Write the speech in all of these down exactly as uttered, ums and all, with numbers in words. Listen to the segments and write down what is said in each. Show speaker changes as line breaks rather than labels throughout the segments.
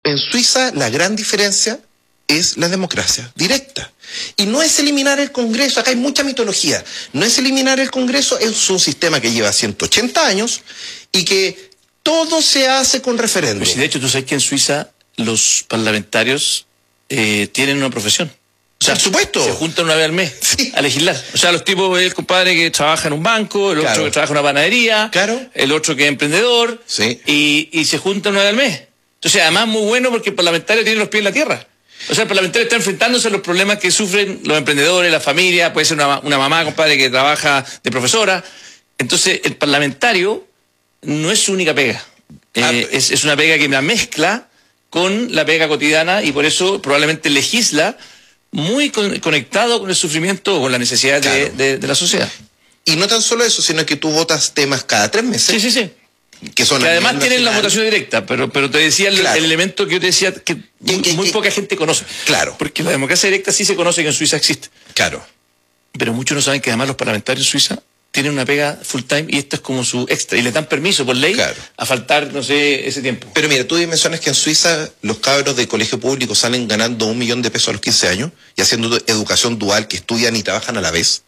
en Suiza la gran diferencia es la democracia directa. Y no es eliminar el Congreso, acá hay mucha mitología. No es eliminar el Congreso, es un sistema que lleva ciento ochenta años y que todo se hace con referéndum.
Pues, de hecho, tú sabes que en Suiza los parlamentarios eh, tienen una profesión. O sea,
por supuesto.
Se juntan una vez al mes
sí.
a legislar. O sea, los tipos, el compadre que trabaja en un banco, el
claro.
otro que trabaja en una panadería,
claro.
el otro que es emprendedor,
sí.
y, y se juntan una vez al mes. Entonces, además, muy bueno porque el parlamentario tiene los pies en la tierra. O sea, el parlamentario está enfrentándose a los problemas que sufren los emprendedores, la familia, puede ser una, una mamá, compadre, que trabaja de profesora. Entonces, el parlamentario no es su única pega.
Ah,
eh, es, es una pega que la mezcla con la pega cotidiana y por eso probablemente legisla muy con, conectado con el sufrimiento o con la necesidad claro. de, de, de la sociedad.
Y no tan solo eso, sino que tú votas temas cada tres meses.
Sí, sí, sí.
Que, son
que además tienen la votación directa, pero, pero te decía el, claro. el elemento que yo te decía que muy, que, muy que, poca gente conoce.
Claro.
Porque la democracia directa sí se conoce que en Suiza existe.
Claro.
Pero muchos no saben que además los parlamentarios en Suiza tienen una pega full time y esto es como su extra. Y le dan permiso por ley claro. a faltar, no sé, ese tiempo.
Pero mira, tú mencionas que en Suiza los cabros de colegio público salen ganando un millón de pesos a los quince años y haciendo educación dual, que estudian y trabajan a la vez.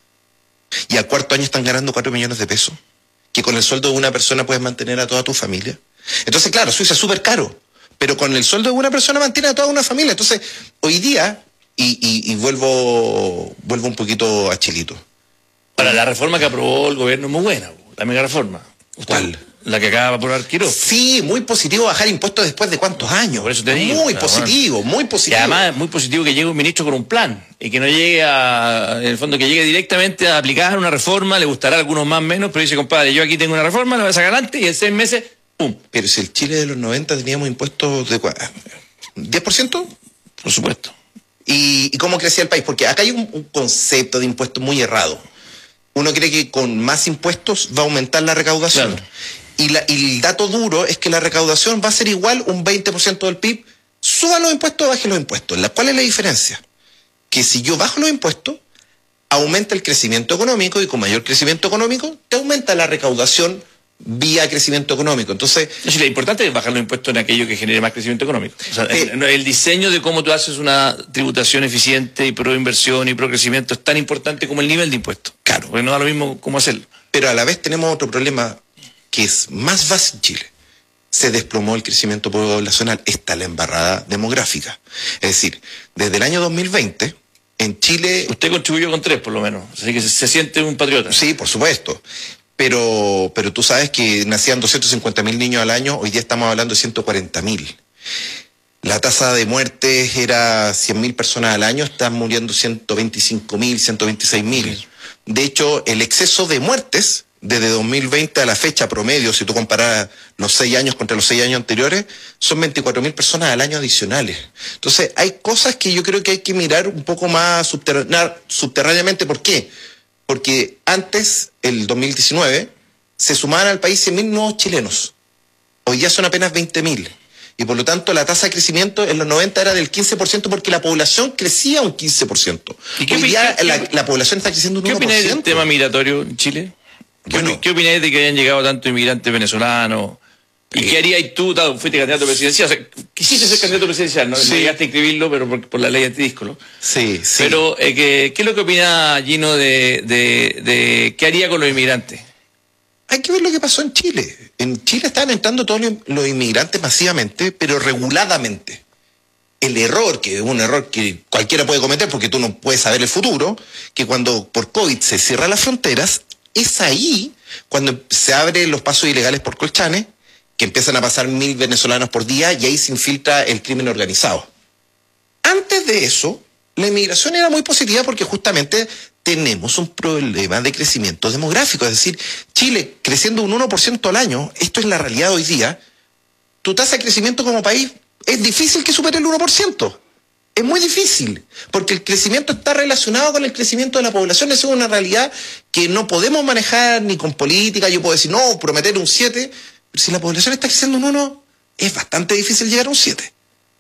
Y al cuarto año están ganando cuatro millones de pesos. Que con el sueldo de una persona puedes mantener a toda tu familia. Entonces, claro, Suiza es súper caro, pero con el sueldo de una persona mantiene a toda una familia. Entonces, hoy día, y, y, y vuelvo vuelvo un poquito a Chilito.
Para la reforma que aprobó el gobierno es muy buena, la mega reforma.
¿Cuál?
La que acaba de aprobar Quiroz.
Sí, muy positivo bajar impuestos después de cuántos años.
Por eso te digo.
Muy positivo, muy positivo.
Y además es muy positivo que llegue un ministro con un plan y que no llegue a, en el fondo, que llegue directamente a aplicar una reforma, le gustará a algunos más o menos, pero dice, compadre, yo aquí tengo una reforma, la voy a sacar adelante y en seis meses, ¡pum!
Pero si el Chile de los noventa teníamos impuestos de diez por ciento,
por supuesto.
¿Y, y cómo crecía el país? Porque acá hay un, un concepto de impuestos muy errado. Uno cree que con más impuestos va a aumentar la recaudación.
Claro.
Y, la, y el dato duro es que la recaudación va a ser igual un veinte por ciento del P I B. Suba los impuestos o baje los impuestos. ¿Cuál es la diferencia? Que si yo bajo los impuestos, aumenta el crecimiento económico y con mayor crecimiento económico te aumenta la recaudación vía crecimiento económico. Entonces,
no, sí, lo importante es bajar los impuestos en aquello que genere más crecimiento económico. O sea, eh, el, el diseño de cómo tú haces una tributación eficiente y pro inversión y pro crecimiento es tan importante como el nivel de impuestos.
Claro.
Porque no da lo mismo cómo hacerlo.
Pero a la vez tenemos otro problema que es más básico en Chile. Se desplomó el crecimiento poblacional. Está la embarrada demográfica. Es decir, desde el año dos mil veinte, en Chile...
Usted contribuyó con tres, por lo menos. Así que se, se siente un patriota.
Sí, por supuesto. Pero, pero tú sabes que nacían doscientos cincuenta mil niños al año, hoy día estamos hablando de ciento cuarenta mil. La tasa de muertes era cien mil personas al año, están muriendo ciento veinticinco mil, ciento veintiséis mil. De hecho, el exceso de muertes, desde dos mil veinte a la fecha promedio, si tú comparas los seis años contra los seis años anteriores, son veinticuatro mil personas al año adicionales. Entonces, hay cosas que yo creo que hay que mirar un poco más subterrá- subterráneamente. ¿Por qué? Porque antes, el dos mil diecinueve, se sumaban al país cien mil nuevos chilenos. Hoy ya son apenas veinte mil. Y por lo tanto, la tasa de crecimiento en los noventa era del quince por ciento porque la población crecía un quince por ciento.
¿Y
Hoy día la, la población está creciendo un uno por ciento.
¿Qué opináis del tema migratorio en Chile? ¿Qué,
bueno,
¿Qué opináis de que hayan llegado tantos inmigrantes venezolanos? ¿Y eh, qué harías tú? Fuiste candidato presidencial, o sea, quisiste ser candidato presidencial, ¿no?
Sí.
No llegaste a inscribirlo, pero por, por la ley antidíscolo.
Sí, sí.
Pero, eh, ¿qué, ¿qué es lo que opina Gino de, de, de qué haría con los inmigrantes?
Hay que ver lo que pasó en Chile. En Chile estaban entrando todos los, los inmigrantes masivamente, pero reguladamente. El error, que es un error que cualquiera puede cometer porque tú no puedes saber el futuro, que cuando por COVID se cierran las fronteras, es ahí cuando se abren los pasos ilegales por Colchane, que empiezan a pasar mil venezolanos por día y ahí se infiltra el crimen organizado. Antes de eso, la inmigración era muy positiva porque justamente tenemos un problema de crecimiento demográfico. Es decir, Chile creciendo un uno por ciento al año, esto es la realidad hoy día, tu tasa de crecimiento como país es difícil que supere el uno por ciento. Es muy difícil, porque el crecimiento está relacionado con el crecimiento de la población. Esa es una realidad que no podemos manejar ni con política. Yo puedo decir, no, prometer un siete, pero si la población está creciendo un uno, es bastante difícil llegar a un siete.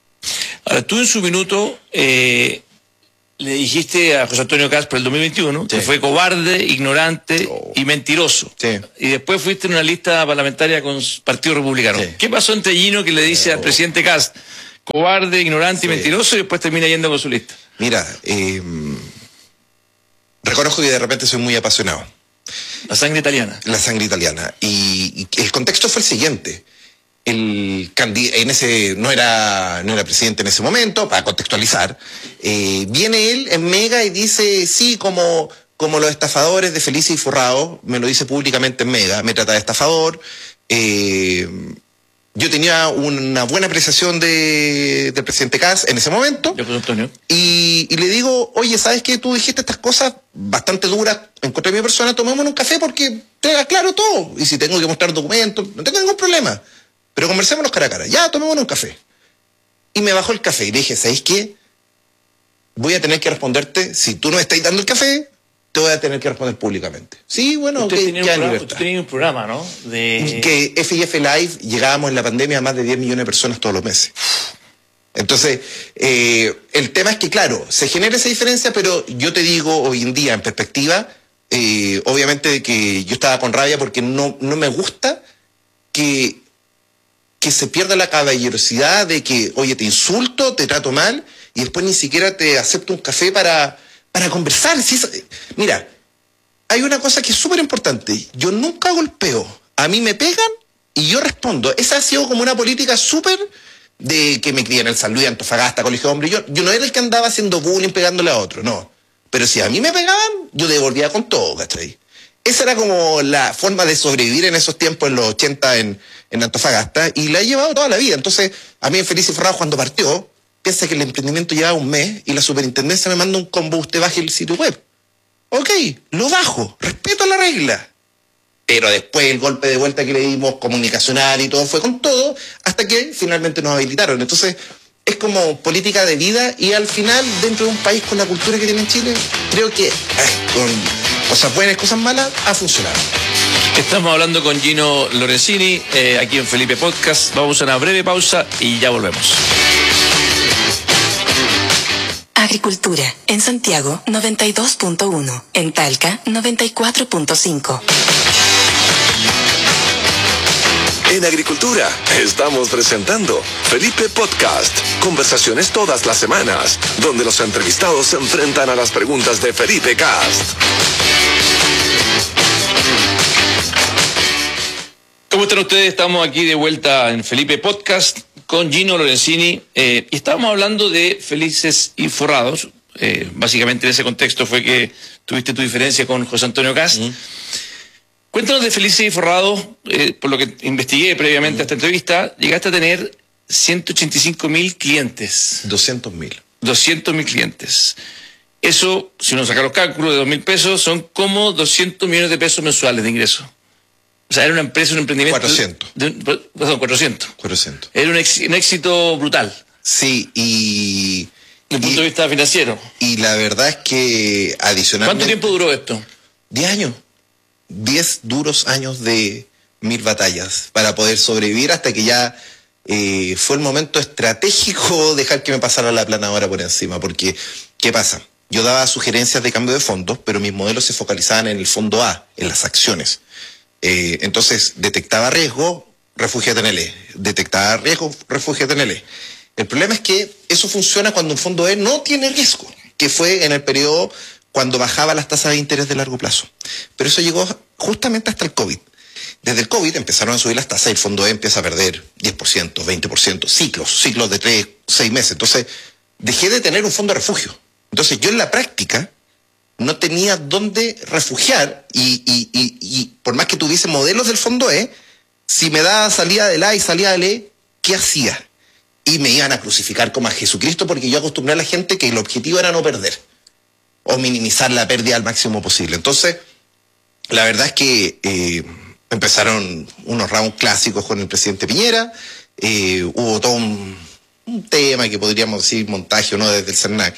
Ahora, tú en su minuto eh, le dijiste a José Antonio Kast por el dos mil veintiuno sí. que fue cobarde, ignorante oh. y mentiroso.
Sí.
Y después fuiste en una lista parlamentaria con Partido Republicano. Sí. ¿Qué pasó entre Gino que le dice oh. al presidente Kast cobarde, ignorante
sí.
y mentiroso, y después termina yendo con su lista.
Mira, eh, reconozco que de repente soy muy apasionado.
La sangre italiana.
La sangre italiana. Y, y el contexto fue el siguiente. El candidato, en ese, no era, no era presidente en ese momento, para contextualizar, eh, viene él en Mega y dice, sí, como, como los estafadores de Felices y Forrado, me lo dice públicamente en Mega, me trata de estafador, eh, yo tenía una buena apreciación de, del presidente Kast en ese momento,
Yo, Antonio.
y, y le digo, oye, ¿sabes qué? Tú dijiste estas cosas bastante duras en contra de mi persona, tomémonos un café porque te aclaro todo, y si tengo que mostrar documentos, no tengo ningún problema. Pero conversémonos cara a cara. Ya, tomémonos un café. Y me bajó el café y le dije, ¿sabéis qué? Voy a tener que responderte, si tú no me estás dando el café, te voy a tener que responder públicamente. Sí, bueno,
usted
ok,
tenía
ya
un programa,
libertad.
usted tenía un programa, ¿no? De...
Que F y F Live llegábamos en la pandemia a más de diez millones de personas todos los meses. Entonces, eh, el tema es que, claro, se genera esa diferencia, pero yo te digo hoy en día, en perspectiva, eh, obviamente que yo estaba con rabia porque no, no me gusta que... que se pierda la caballerosidad de que, oye, te insulto, te trato mal, y después ni siquiera te acepto un café para, para conversar. Si es, mira, hay una cosa que es súper importante. Yo nunca golpeo. A mí me pegan y yo respondo. Esa ha sido como una política súper de que me crié en el San Luis, Antofagasta, Colegio de Hombres. Yo, yo no era el que andaba haciendo bullying pegándole a otro, no. Pero si a mí me pegaban, yo devolvía con todo, ¿cachai? Esa era como la forma de sobrevivir en esos tiempos, en los ochenta, en, en Antofagasta, y la he llevado toda la vida. Entonces, a mí en Felices y Forrados, cuando partió, piensa que el emprendimiento llevaba un mes y la superintendencia me manda un combo, usted baje el sitio web. Ok, lo bajo, respeto la regla. Pero después el golpe de vuelta que le dimos comunicacional y todo fue con todo, hasta que finalmente nos habilitaron. Entonces, es como política de vida y al final, dentro de un país con la cultura que tiene en Chile, creo que eh, con cosas buenas, cosas malas, ha funcionado.
Estamos hablando con Gino Lorenzini, eh, aquí en Felipe Podcast. Vamos a una breve pausa y ya volvemos.
Agricultura, en Santiago noventa y dos punto uno, en Talca noventa y cuatro punto cinco.
En Agricultura estamos presentando Felipe Podcast, conversaciones todas las semanas, donde los entrevistados se enfrentan a las preguntas de Felipe Kast.
¿Cómo están ustedes? Estamos aquí de vuelta en Felipe Podcast con Gino Lorenzini eh, y estábamos hablando de Felices y Forrados. Eh, básicamente en ese contexto fue que tuviste tu diferencia con José Antonio Kast. Mm. Cuéntanos de Felices y Forrados, eh, por lo que investigué previamente mm. a esta entrevista, llegaste a tener ciento ochenta y cinco mil clientes.
doscientos mil.
doscientos mil clientes. Eso, si uno saca los cálculos de dos mil pesos, son como doscientos millones de pesos mensuales de ingresos. O sea, era una empresa, un emprendimiento...
cuatrocientos.
De, perdón, cuatrocientos.
cuatrocientos.
Era un, ex, un éxito brutal.
Sí, y...
Desde el punto de vista financiero.
Y la verdad es que adicionalmente...
¿Cuánto tiempo duró esto?
Diez años. Diez duros años de mil batallas para poder sobrevivir hasta que ya eh, fue el momento estratégico dejar que me pasara la planadora por encima. Porque, ¿qué pasa? Yo daba sugerencias de cambio de fondos, pero mis modelos se focalizaban en el fondo A, en las acciones. Eh, entonces, detectaba riesgo, refúgiate en el E. Detectaba riesgo, refúgiate en el E. El problema es que eso funciona cuando un fondo E no tiene riesgo, que fue en el periodo cuando bajaba las tasas de interés de largo plazo. Pero eso llegó justamente hasta el COVID. Desde el COVID empezaron a subir las tasas y el fondo E empieza a perder diez por ciento, veinte por ciento, ciclos, ciclos de tres, seis meses. Entonces, dejé de tener un fondo de refugio. Entonces, yo en la práctica no tenía dónde refugiar y, y, y, y por más que tuviese modelos del fondo E, si me daba salida del A y salida del E, ¿qué hacía? Y me iban a crucificar como a Jesucristo porque yo acostumbré a la gente que el objetivo era no perder o minimizar la pérdida al máximo posible. Entonces, la verdad es que eh, empezaron unos rounds clásicos con el presidente Piñera, eh, hubo todo un, un tema que podríamos decir montaje o no desde el CERNAC,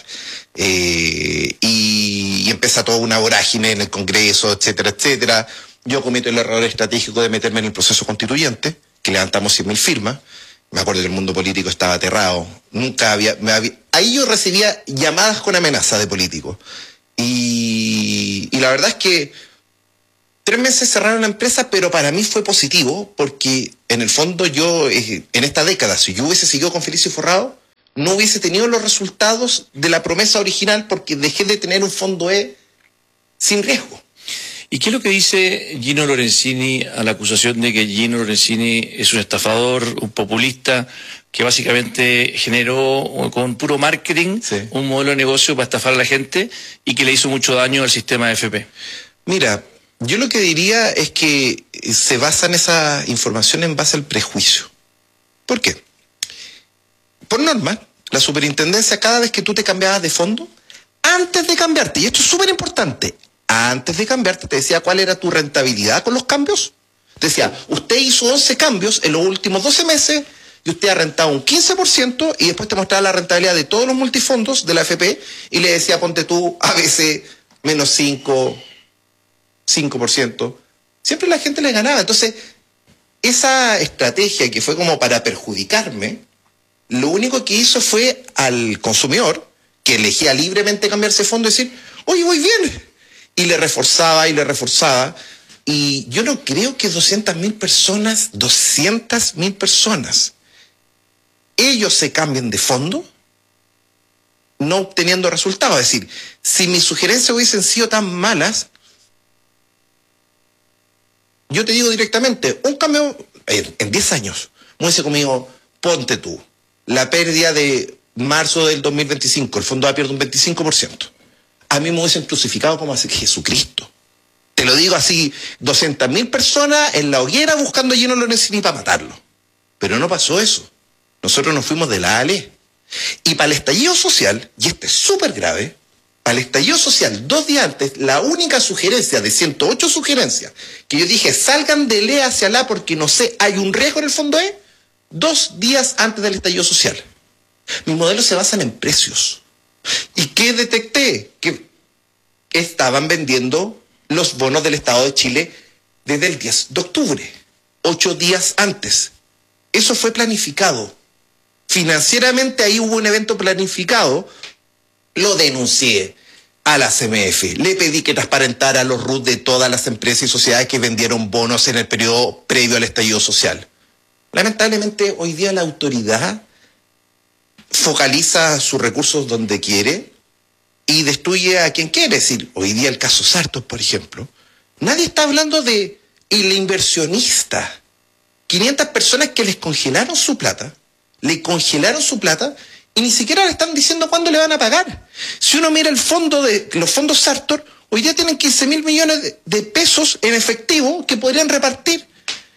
eh, y, y empieza toda una vorágine en el Congreso, etcétera, etcétera. Yo cometo el error estratégico de meterme en el proceso constituyente, que levantamos cien mil firmas. Me acuerdo que el mundo político estaba aterrado. Nunca había, me había... Ahí yo recibía llamadas con amenaza de políticos. Y, y la verdad es que Tres meses cerraron la empresa, pero para mí fue positivo, porque en el fondo yo, eh, en esta década, si yo hubiese seguido con Felicio Forrado, no hubiese tenido los resultados de la promesa original, porque dejé de tener un fondo E sin riesgo.
¿Y qué es lo que dice Gino Lorenzini a la acusación de que Gino Lorenzini es un estafador, un populista, que básicamente generó con puro marketing sí. un modelo de negocio para estafar a la gente y que le hizo mucho daño al sistema de F P?
Mira, yo lo que diría es que se basa en esa información en base al prejuicio. ¿Por qué? Por norma, la superintendencia, cada vez que tú te cambiabas de fondo, antes de cambiarte, y esto es súper importante, antes de cambiarte te decía cuál era tu rentabilidad con los cambios. Te decía, usted hizo once cambios en los últimos doce meses y usted ha rentado un quince por ciento y después te mostraba la rentabilidad de todos los multifondos de la F P y le decía, ponte tú a veces menos cinco, cinco por ciento. Siempre la gente le ganaba. Entonces, esa estrategia que fue como para perjudicarme, lo único que hizo fue al consumidor, que elegía libremente cambiarse fondo, decir, oye, voy bien. Y le reforzaba y le reforzaba. Y yo no creo que doscientas mil personas, doscientas mil personas, ellos se cambien de fondo, no obteniendo resultados. Es decir, si mis sugerencias hubiesen sido tan malas, yo te digo directamente, un cambio en diez años, me hubiese conmigo, ponte tú, la pérdida de marzo del dos mil veinticinco, el fondo va a perder un veinticinco por ciento. A mí me hubiesen crucificado como así Jesucristo. Te lo digo así, doscientas mil personas en la hoguera buscando a Gino Lorenzini para matarlo. Pero no pasó eso. Nosotros nos fuimos de la A L E. Y para el estallido social, y este es súper grave, para el estallido social, dos días antes, la única sugerencia de ciento ocho sugerencias que yo dije, salgan del E hacia la porque no sé, hay un riesgo en el fondo E, dos días antes del estallido social. Mis modelos se basan en precios. ¿Y qué detecté? Que estaban vendiendo los bonos del Estado de Chile desde el diez de octubre, ocho días antes. Eso fue planificado. Financieramente ahí hubo un evento planificado. Lo denuncié a la C M F. Le pedí que transparentara los R U T de todas las empresas y sociedades que vendieron bonos en el periodo previo al estallido social. Lamentablemente, hoy día la autoridad focaliza sus recursos donde quiere y destruye a quien quiere. Es decir, hoy día el caso Sartor, por ejemplo, nadie está hablando de el inversionista. quinientas personas que les congelaron su plata, le congelaron su plata y ni siquiera le están diciendo cuándo le van a pagar. Si uno mira el fondo de los fondos Sartor, hoy día tienen quince mil millones de, de pesos en efectivo que podrían repartir.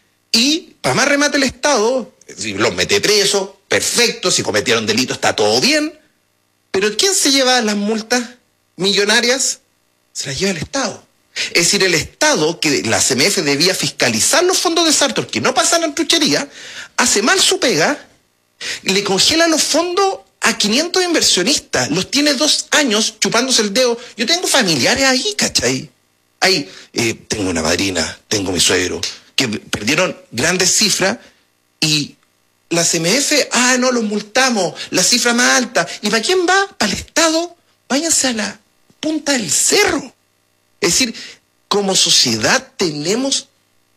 Y para más remate el Estado, si los mete presos, perfecto, si cometieron delitos está todo bien, pero ¿quién se lleva las multas millonarias? Se las lleva el Estado. Es decir, el Estado, que la C M F debía fiscalizar los fondos de Sartor, que no pasaran truchería, hace mal su pega, le congela los fondos a quinientos inversionistas, los tiene dos años chupándose el dedo. Yo tengo familiares ahí, ¿cachai? Ahí, eh, tengo una madrina, tengo mi suegro, que perdieron grandes cifras y la C M F, ah, no, los multamos, la cifra más alta. ¿Y para quién va? Para el Estado. Váyanse a la punta del cerro. Es decir, como sociedad tenemos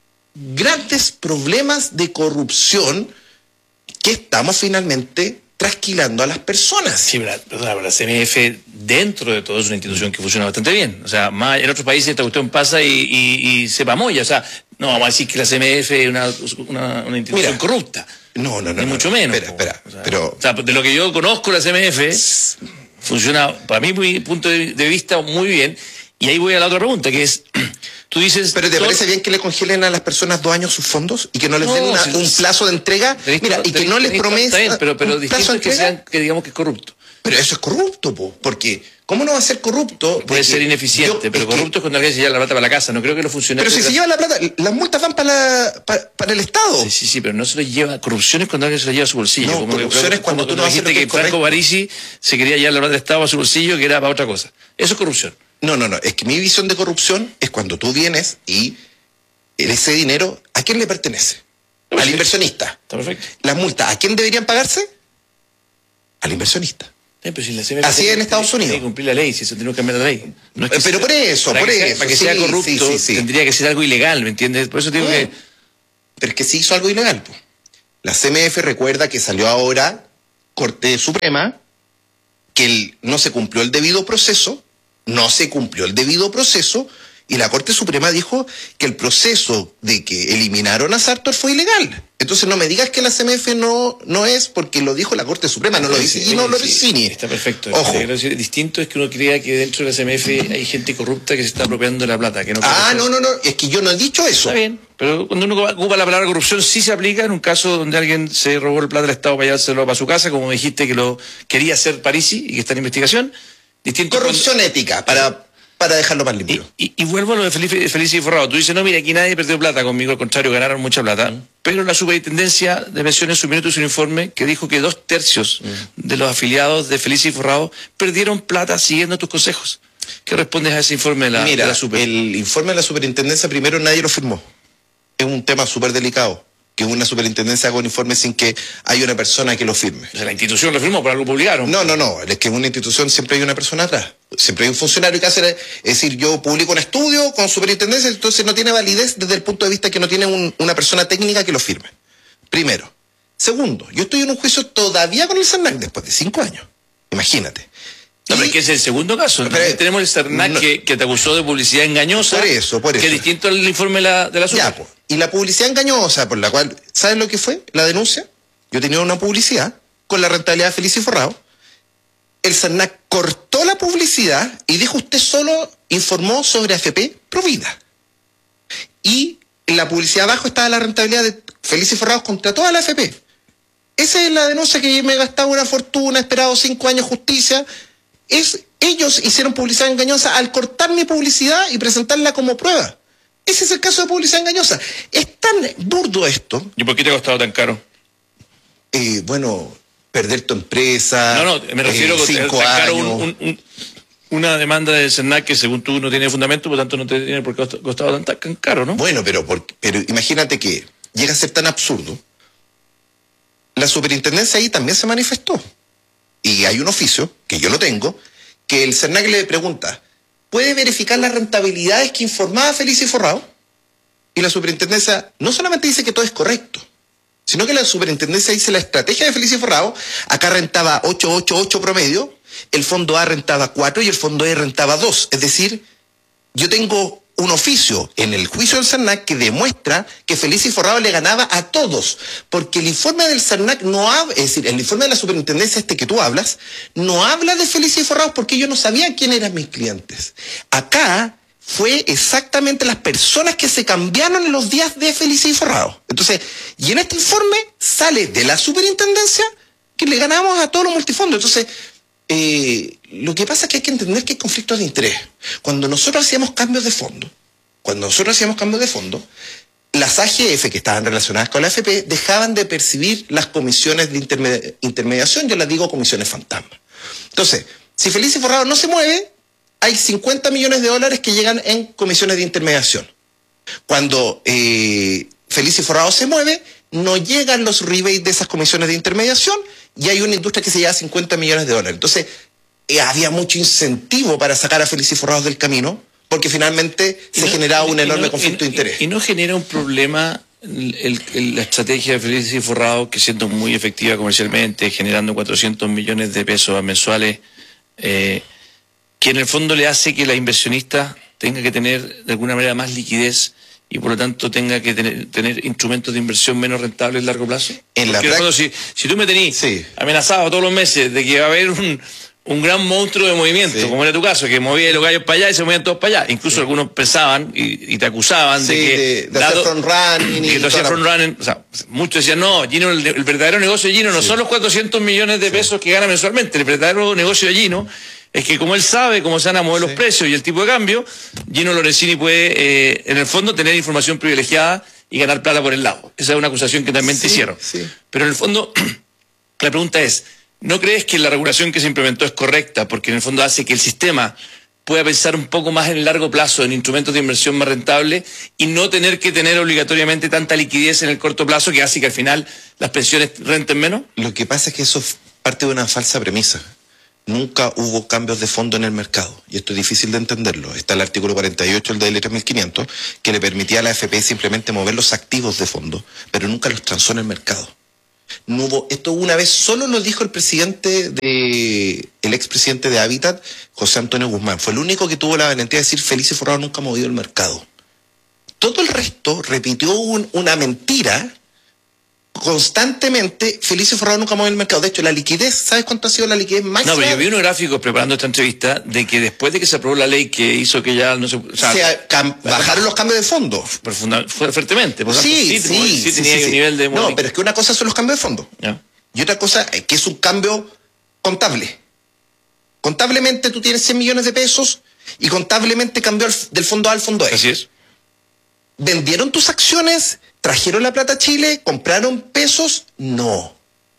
grandes problemas de corrupción que estamos finalmente trasquilando a las personas.
Sí, pero la, la C M F dentro de todo es una institución que funciona bastante bien. O sea, más, en otros países esta cuestión pasa y, y, y se pamoya. O sea, no vamos a decir que la C M F es una, una, una institución Mira, corrupta.
No, no, no.
Ni
no,
mucho
no,
menos.
Espera, espera.
O sea,
pero...
o sea, de lo que yo conozco la C M F, funciona, para mí, mi punto de, de vista, muy bien. Y ahí voy a la otra pregunta, que es, tú dices...
¿Pero te todo... parece bien que le congelen a las personas dos años sus fondos y que no les no, den una, si, un plazo de entrega?
Tenés,
Mira, y que no les prometa
pero, pero un plazo de entrega. Que, sean, que digamos que es corrupto.
Pero eso es corrupto, po, porque ¿cómo no va a ser corrupto?
Puede ser ineficiente, yo, pero es corrupto que... es cuando alguien se lleva la plata para la casa. No creo que los funcionarios...
Pero si se lleva la plata, las multas van para, la, para, para el Estado.
Sí, sí, sí, pero no se lo lleva... Corrupción es cuando alguien se la lleva a su bolsillo.
No,
como
corrupción
que,
es cuando,
como
tú no
dijiste que, que Franco Parisi se quería llevar la plata del Estado a su bolsillo, que era para otra cosa. Eso es corrupción.
No, no, no. Es que mi visión de corrupción es cuando tú vienes y ese dinero, ¿a quién le pertenece? Perfecto. Al inversionista.
Está perfecto.
Las multas, ¿a quién deberían pagarse? Al inversionista.
Eh, pero si la C M F
Así es en Estados
tiene
Unidos.
que cumplir la ley, si eso tiene que cambiar la ley. No es que
Pero
sea-
por eso,
para
por
que sea-
eso,
para que
sí,
sea corrupto,
sí, sí, sí.
tendría que ser algo ilegal, ¿me entiendes? Por eso digo
Mm.
que...
Pero es que se hizo algo ilegal. Po. La C M F recuerda que salió ahora Corte Suprema, que el- no se cumplió el debido proceso, no se cumplió el debido proceso, y la Corte Suprema dijo que el proceso de que eliminaron a Sartor fue ilegal. Entonces no me digas que la C M F no, no es, porque lo dijo la Corte Suprema, no lo dice
Sí,
Gino
sí,
Lorenzini.
Está perfecto.
Ojo.
Lo que quiero decir, distinto es que uno crea que dentro de la C M F hay gente corrupta que se está apropiando de la plata. Que no
Ah,
puede
no,
ser.
no, no, es que yo no he dicho eso.
Está bien, pero cuando uno ocupa la palabra corrupción sí se aplica en un caso donde alguien se robó el plata del Estado para llevárselo para su casa, como dijiste que lo quería hacer Parisi y que está en investigación. Distinto
Corrupción
cuando-
ética, para, para dejarlo más
Y,
limpio.
y- y vuelvo a lo de Felipe, Felice y Forrado. Tú dices, no, mira, aquí nadie perdió plata conmigo, al contrario, ganaron mucha plata. Pero la Superintendencia de Pensiones subió un informe que dijo que dos tercios de los afiliados de Felice y Forrado perdieron plata siguiendo tus consejos. ¿Qué respondes a ese informe de la,
Mira,
de la Super?
el informe de la superintendencia primero nadie lo firmó. Es un tema súper delicado, que una superintendencia haga un informe sin que haya una persona que lo firme.
O sea, la institución lo firmó, por algo publicaron.
No, no, no, es que en una institución siempre hay una persona atrás. Siempre hay un funcionario que hace, es decir, yo publico un estudio con superintendencia, entonces no tiene validez desde el punto de vista que no tiene un- una persona técnica que lo firme. Primero. Segundo, yo estoy en un juicio todavía con el CERNAC después de cinco años. Imagínate.
No, pero
Y-
es que es el segundo caso.
Pero,
También tenemos el CERNAC
no-
que, que te acusó de publicidad engañosa.
Por eso, por
Que
eso.
es distinto al informe de la, de la Super.
Ya, pues. Y la publicidad engañosa, por la cual, ¿sabes lo que fue la denuncia? Yo tenía una publicidad con la rentabilidad de Feliz y Forrado. El CERNAC cortó la publicidad y dijo, usted solo informó sobre A F P Provida. Y en la publicidad abajo estaba la rentabilidad de Feliz y Forrado contra toda la A F P. Esa es la denuncia que me gastaba una fortuna, he esperado cinco años justicia. Es, ellos hicieron publicidad engañosa al cortar mi publicidad y presentarla como prueba. Ese es el caso de publicidad engañosa. Es tan burdo esto.
¿Y por qué te ha costado tan caro?
Eh, bueno, perder tu empresa.
No, no, me refiero
eh,
a
cinco
tan caro
años.
un- un- un- una demanda de CERNAC que según tú no tiene fundamento, por lo tanto no te tiene por qué cost- costado tan, tan caro, ¿no?
Bueno, pero, por- pero imagínate que llega a ser tan absurdo. La superintendencia ahí también se manifestó. Y hay un oficio, que yo lo tengo, que el CERNAC le pregunta, ¿puede verificar las rentabilidades que informaba Feliz y Forrado? Y la superintendencia no solamente dice que todo es correcto, sino que la superintendencia dice la estrategia de Feliz y Forrado, acá rentaba ocho ocho ocho promedio, el fondo A rentaba cuatro y el fondo E rentaba dos. Es decir, yo tengo un oficio en el juicio del CERNAC que demuestra que Feliz y Forrado le ganaba a todos, porque el informe del CERNAC no habla, es decir, el informe de la superintendencia este que tú hablas, no habla de Feliz y Forrado porque yo no sabía quién eran mis clientes. Acá fue exactamente las personas que se cambiaron en los días de Feliz y Forrado. Entonces, y en este informe sale de la superintendencia que le ganamos a todos los multifondos. Entonces, eh, lo que pasa es que hay que entender que hay conflictos de interés. Cuando nosotros hacíamos cambios de fondo, cuando nosotros hacíamos cambios de fondo, las A G F que estaban relacionadas con la A F P dejaban de percibir las comisiones de interme- intermediación, yo las digo comisiones fantasma. Entonces, si Feliz y Forrado no se mueve, hay cincuenta millones de dólares que llegan en comisiones de intermediación. Cuando eh, Feliz y Forrado se mueve, no llegan los rebates de esas comisiones de intermediación y hay una industria que se lleva cincuenta millones de dólares. Entonces, eh, había mucho incentivo para sacar a Feliz y Forrado del camino, porque finalmente
Y
se
no-
generaba
y-
un
y
enorme
no-
conflicto
y-
de interés.
Y, y no genera un problema el- el- el- la estrategia de Feliz y Forrado, que siendo muy efectiva comercialmente, generando cuatrocientos millones de pesos mensuales, eh, que en el fondo le hace que la inversionista tenga que tener de alguna manera más liquidez y por lo tanto tenga que tener, tener instrumentos de inversión menos rentables a largo plazo?
En la
Porque en el
prac-
fondo, si, si tú me tenís
Sí.
amenazado todos los meses de que va a haber un, un gran monstruo de movimiento,
Sí.
como era tu caso, que movía los gallos para allá y se movían todos para allá. Incluso algunos pensaban y, y te acusaban
Sí,
de que...
de, de hacer front running
y
y
que tú hacías
toda la-
front running, o sea, muchos decían, no, Gino, el, el verdadero negocio de Gino no son los cuatrocientos millones de pesos que gana mensualmente, el verdadero negocio de Gino es que como él sabe cómo se van a mover los precios y el tipo de cambio, Gino Lorenzini puede, eh, en el fondo, tener información privilegiada y ganar plata por el lado. Esa es una acusación que también te
Sí,
hicieron.
sí.
Pero en el fondo, la pregunta es, ¿no crees que la regulación que se implementó es correcta? Porque en el fondo hace que el sistema pueda pensar un poco más en el largo plazo, en instrumentos de inversión más rentables y no tener que tener obligatoriamente tanta liquidez en el corto plazo que hace que al final las pensiones renten menos.
Lo que pasa es que eso es parte de una falsa premisa. nunca hubo cambios de fondo en el mercado. Y esto es difícil de entenderlo. Está el artículo cuarenta y ocho, el de L tres mil quinientos, que le permitía a la A F P simplemente mover los activos de fondo, pero nunca los transó en el mercado. No hubo, esto una vez solo lo dijo el presidente de, el expresidente de Hábitat, José Antonio Guzmán. Fue el único que tuvo la valentía de decir Felices Forrado nunca ha movido el mercado. Todo el resto repitió un, una mentira constantemente. Felices Forrado nunca ha movido el mercado. De hecho, la liquidez, ¿sabes cuánto ha sido la liquidez máxima?
No, pero yo vi unos gráficos preparando esta entrevista de que después de que se aprobó la ley que hizo que ya no se... O sea,
o sea cam, bajaron los cambios de fondo.
Profunda, fue fuertemente. Por
sí,
tanto,
sí, sí,
sí,
sí,
tenía
sí,
un
sí.
nivel de...
No, pero es que una cosa son los cambios de fondo.
Ya.
Y otra cosa es que es un cambio contable. Contablemente tú tienes cien millones de pesos y contablemente cambió al, del fondo A al fondo E.
Así es.
¿Vendieron tus acciones? ¿Trajeron la plata a Chile? ¿Compraron pesos? No.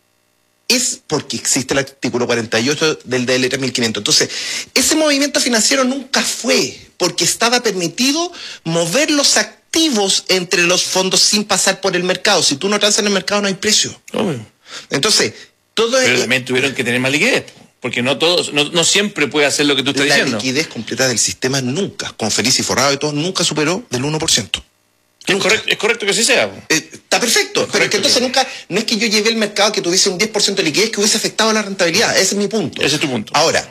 Es porque existe el artículo cuarenta y ocho del D L tres mil quinientos. Entonces, ese movimiento financiero nunca fue porque estaba permitido mover los activos entre los fondos sin pasar por el mercado. Si tú no transas en el mercado no hay precio.
Obvio.
Entonces, todo
Pero
es...
también tuvieron que tener más liquidez. Porque no todos, no, no siempre puede hacer lo que tú estás
la
diciendo.
La liquidez completa del sistema nunca, con Felices y Forrado y todo, nunca superó del uno por ciento.
Es correcto, es correcto que así sea.
Eh, está perfecto,
es
pero es que entonces
que...
nunca, no es que yo llevé el mercado que tuviese un diez por ciento de liquidez que hubiese afectado la rentabilidad, ese es mi punto.
Ese es tu punto.
Ahora,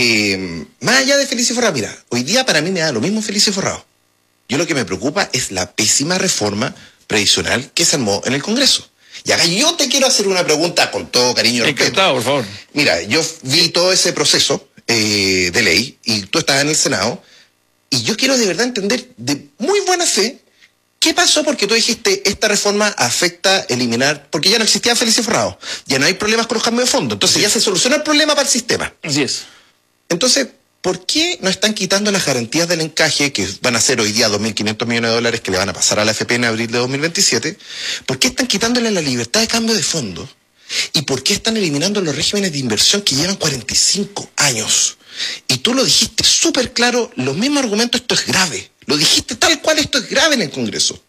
eh, más allá de Felices y Forrado, mira, hoy día para mí me da lo mismo Felices y Forrado. Yo lo que me preocupa es la pésima reforma previsional que se armó en el Congreso. Y acá yo te quiero hacer una pregunta con todo cariño y respeto.
Encantado, por favor.
Mira, yo vi todo ese proceso eh, de ley y tú estabas en el Senado y yo quiero de verdad entender de muy buena fe qué pasó porque tú dijiste esta reforma afecta eliminar, porque ya no existía Felices y Forrado, ya no hay problemas con los cambios de fondo, entonces ya se soluciona el problema para el sistema.
Así es.
Entonces, ¿por qué no están quitando las garantías del encaje, que van a ser hoy día dos mil quinientos millones de dólares que le van a pasar a la A F P en abril de dos mil veintisiete? ¿Por qué están quitándole la libertad de cambio de fondo? ¿Y por qué están eliminando los regímenes de inversión que llevan cuarenta y cinco años? Y tú lo dijiste súper claro, los mismos argumentos, esto es grave. Lo dijiste tal cual, esto es grave en el Congreso.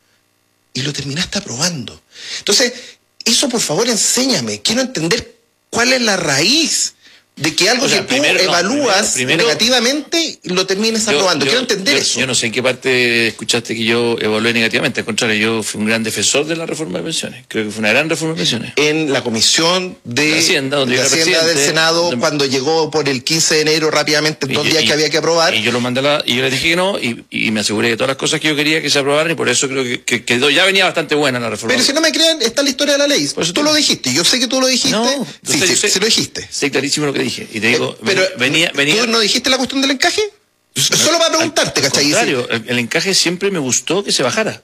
Y lo terminaste aprobando. Entonces, eso por favor enséñame. Quiero entender cuál es la raíz de que algo
O sea,
que
primero,
tú
no,
evalúas
primero- primero-
negativamente lo termines
Yo-
aprobando.
yo-
Quiero entender
yo-
eso.
Yo no sé en qué parte escuchaste que yo evalué negativamente. Al contrario, yo fui un gran defensor de la reforma de pensiones. Creo que fue una gran reforma de pensiones.
En la comisión de,
De Hacienda, donde
de
yo era
Hacienda del
presidente,
Senado,
donde-
cuando llegó por el quince de enero rápidamente, en dos
Y-
días
y-
que había que aprobar.
Y yo lo mandé a la, y yo le dije que no, y, y me aseguré de todas las cosas que yo quería que se aprobaran, y por eso creo que, que quedó, ya venía bastante buena la reforma.
Pero si no me creen, está la historia de la ley.
Por eso
Tú
te-
lo dijiste, yo sé que tú lo dijiste.
No,
sí,
yo sé-
sí,
yo sé-
sí lo dijiste.
Sé clarísimo lo que dije. Y te digo,
Eh, pero
venía, venía.
¿tú no dijiste la cuestión del encaje? Solo para preguntarte,
Al
¿cachai?
contrario, el, el encaje siempre me gustó que se bajara.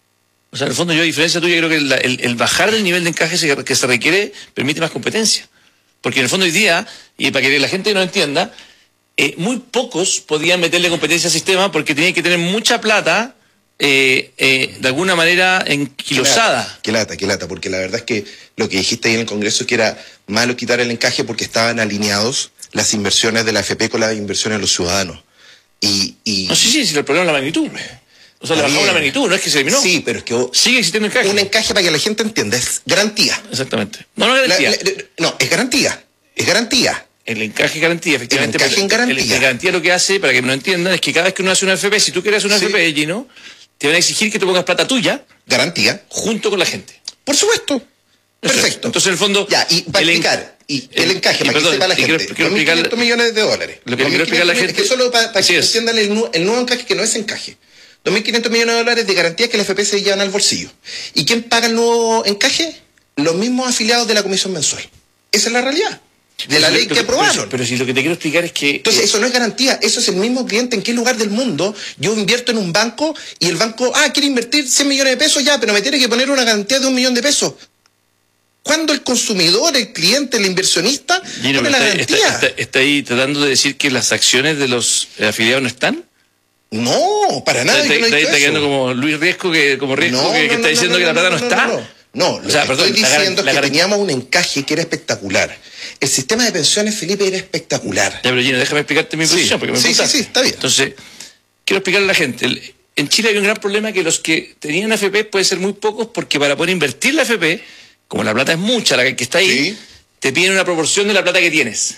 O sea, en el fondo yo, a diferencia tuya, creo que el, el, el bajar del nivel de encaje se- que se requiere permite más competencia. Porque en el fondo hoy día, y para que la gente no entienda, eh, muy pocos podían meterle competencia al sistema porque tenían que tener mucha plata, eh, eh, de alguna manera enquilosada.
Qué lata, qué lata, porque la verdad es que lo que dijiste ahí en el Congreso es que era malo quitar el encaje porque estaban alineados las inversiones de la A F P con las inversiones de los ciudadanos. Y, y
No, sí, sí, sí, el problema es la magnitud. O sea, le
Está
bajamos
bien.
la magnitud, no es que se eliminó.
sí, pero es que
Sigue existiendo encaje.
un encaje, para que la gente entienda, es garantía.
Exactamente. No, no es
La-
garantía.
la- no, es garantía, es garantía.
El encaje garantía, efectivamente.
El encaje
pero
en garantía.
El, el garantía lo que hace, para que no entiendan, es que cada vez que uno hace una F P, si tú quieres una
Sí.
F P, Gino, te van a exigir que te pongas plata tuya
Garantía,
junto con la gente.
por supuesto.
Eso es.
Perfecto.
Entonces, en el fondo...
Ya, y para
el en-
explicar, y el,
el-
encaje,
y
para
perdón,
que sepa la
y quiero-
gente,
quiero
dos mil quinientos
explicarle-
millones de dólares.
Lo que quiero explicar a la
dos mil quinientos
gente-
Es que solo para, para
Así
que
es.
entiendan el, nu- el nuevo encaje, que no es encaje. dos mil quinientos millones de dólares de garantía que la F P se llevan al bolsillo. ¿Y quién paga el nuevo encaje? Los mismos afiliados de la comisión mensual. Esa es la realidad de la
Pero-
ley que
pero-
aprobaron.
Pero, pero si lo que te quiero explicar es que...
Entonces, eso no es garantía, eso es el mismo cliente. ¿En qué lugar del mundo yo invierto en un banco y el banco, ah, quiere invertir cien millones de pesos ya, pero me tiene que poner una garantía de un millón de pesos? ¿Cuándo el consumidor, el cliente, el inversionista
Gino,
pone la
está,
garantía?
está- está- está ahí tratando de decir que las acciones de los eh, afiliados no están.
No, para nada.
Está,
yo no he
está-
dicho
está
eso.
quedando como Luis Riesco, que, como Riesco,
No,
que, que
no,
está
no,
diciendo
no,
que la
no,
plata no,
no,
está.
No, no, no, lo
O sea,
que
perdón,
estoy
la garan-
diciendo
la
es que
garan-
teníamos un encaje que era espectacular. El sistema de pensiones, Felipe, era espectacular.
Ya, pero Gino, déjame explicarte mi
Sí,
posición, porque me
sí, sí,
preguntaste.
sí, está bien.
Entonces, quiero explicarle a la gente. El- En Chile hay un gran problema que los que tenían F P pueden ser muy pocos, porque para poder invertir la F P, como la plata es mucha, la que que está ahí,
Sí.
te piden una proporción de la plata que tienes.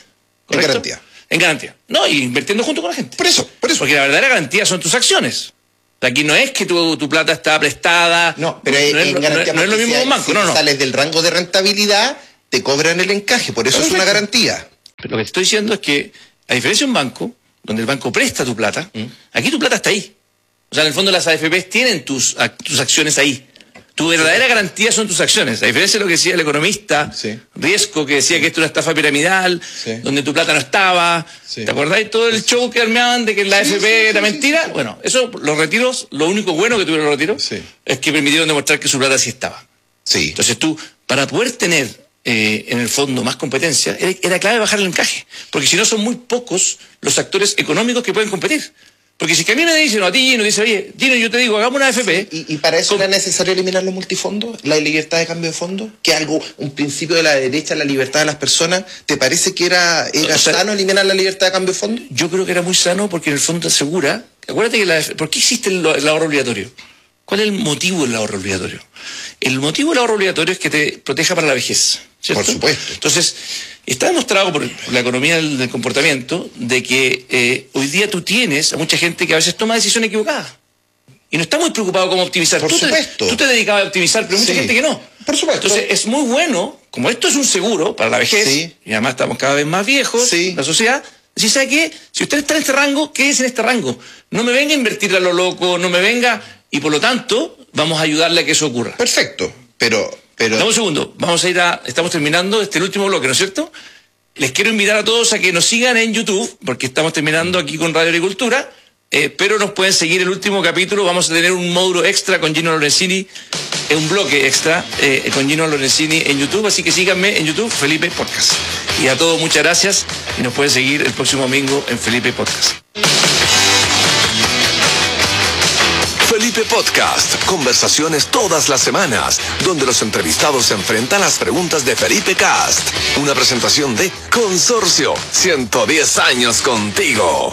En garantía.
En garantía. No, y invirtiendo junto con la gente.
Por eso, por eso.
Porque la verdadera garantía son tus acciones. Aquí no es que tu, tu plata está prestada.
No, pero
no,
en,
no es,
en garantía
no, no es lo mismo
si,
que un banco,
si
no, no.
sales del rango de rentabilidad, te cobran el encaje, por eso Perfecto. Es una garantía.
Pero lo que te estoy diciendo es que, a diferencia de un banco, donde el banco presta tu plata, ¿Mm? aquí tu plata está ahí. O sea, en el fondo las A F Pes tienen tus, tus acciones ahí. Tu verdadera garantía son tus acciones. A diferencia de lo que decía el economista sí. Riesco, que decía sí. que esto es una estafa piramidal, sí. donde tu plata no estaba. Sí. ¿Te acordáis todo el show que armeaban de que la sí, A F P sí, era sí, mentira? Sí. Bueno, eso, los retiros, lo único bueno que tuvieron los retiros sí. es que permitieron demostrar que su plata sí estaba.
Sí.
Entonces tú, para poder tener eh, en el fondo más competencia, era, era clave bajar el encaje. Porque si no, son muy pocos los actores económicos que pueden competir. Porque si que a mí me dicen, o a ti Gino, dice, oye, Gino, yo te digo, hagamos una A F P.
Sí, y, y para eso con... era necesario eliminar los multifondos, la libertad de cambio de fondos, que es algo, un principio de la derecha, la libertad de las personas. ¿Te parece que era, era o sea, sano eliminar la libertad de cambio de fondos?
Yo creo que era muy sano porque en el fondo asegura, acuérdate que la, ¿por qué existe el, el ahorro obligatorio? ¿Cuál es el motivo del ahorro obligatorio? El motivo del ahorro obligatorio es que te proteja para la vejez, ¿cierto?
Por supuesto.
Entonces, está demostrado por la economía del, del comportamiento de que eh, hoy día tú tienes a mucha gente que a veces toma decisiones equivocadas. Y no está muy preocupado cómo optimizar.
Por
tú
supuesto.
Te, tú te dedicabas a optimizar, pero mucha
sí.
gente que no.
Por supuesto.
Entonces, es muy bueno, como esto es un seguro para la vejez, sí. y además estamos cada vez más viejos,
sí.
la sociedad, si sabe qué, si usted está en este rango, quédese en este rango. No me venga a invertir a lo loco, no me venga, y por lo tanto, vamos a ayudarle a que eso ocurra.
Perfecto, pero... pero...
Dame un segundo, vamos a ir a, estamos terminando este el último bloque, ¿no es cierto? Les quiero invitar a todos a que nos sigan en YouTube, porque estamos terminando aquí con Radio Agricultura, eh, pero nos pueden seguir el último capítulo, vamos a tener un módulo extra con Gino Lorenzini, eh, un bloque extra eh, con Gino Lorenzini en YouTube, así que síganme en YouTube, Felipe Podcast. Y a todos muchas gracias, y nos pueden seguir el próximo domingo en Felipe Podcast.
Felipe Podcast, conversaciones todas las semanas, donde los entrevistados se enfrentan a las preguntas de Felipe Cast. Una presentación de Consorcio, ciento diez años contigo.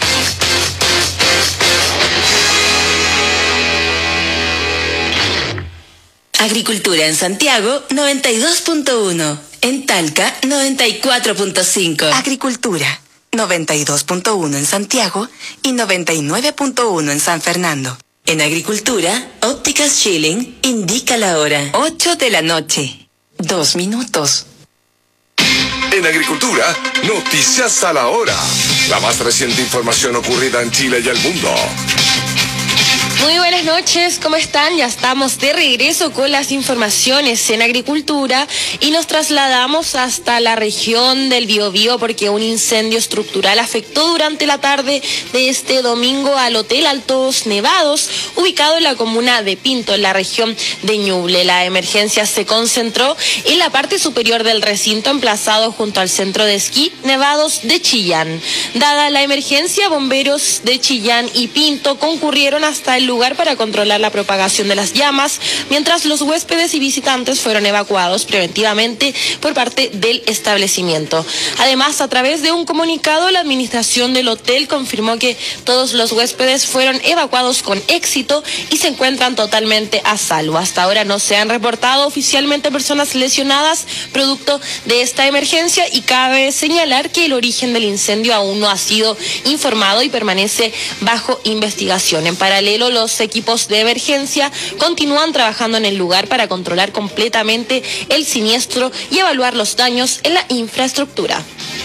Agricultura en Santiago, noventa y dos punto uno. En Talca, noventa y cuatro punto cinco. Agricultura, noventa y dos punto uno en Santiago y noventa y nueve punto uno en San Fernando. En Agricultura, Ópticas Schilling indica la hora. ocho de la noche. Dos minutos.
En Agricultura, noticias a la hora. La más reciente información ocurrida en Chile y el mundo.
Muy buenas noches, ¿cómo están? Ya estamos de regreso con las informaciones en Agricultura y nos trasladamos hasta la región del Biobío porque un incendio estructural afectó durante la tarde de este domingo al Hotel Altos Nevados, ubicado en la comuna de Pinto, en la región de Ñuble. La emergencia se concentró en la parte superior del recinto emplazado junto al centro de esquí Nevados de Chillán. Dada la emergencia, bomberos de Chillán y Pinto concurrieron hasta el lugar para controlar la propagación de las llamas, mientras los huéspedes y visitantes fueron evacuados preventivamente por parte del establecimiento. Además, a través de un comunicado, la administración del hotel confirmó que todos los huéspedes fueron evacuados con éxito y se encuentran totalmente a salvo. Hasta ahora no se han reportado oficialmente personas lesionadas producto de esta emergencia y cabe señalar que el origen del incendio aún no ha sido informado y permanece bajo investigación. En paralelo, los equipos de emergencia continúan trabajando en el lugar para controlar completamente el siniestro y evaluar los daños en la infraestructura.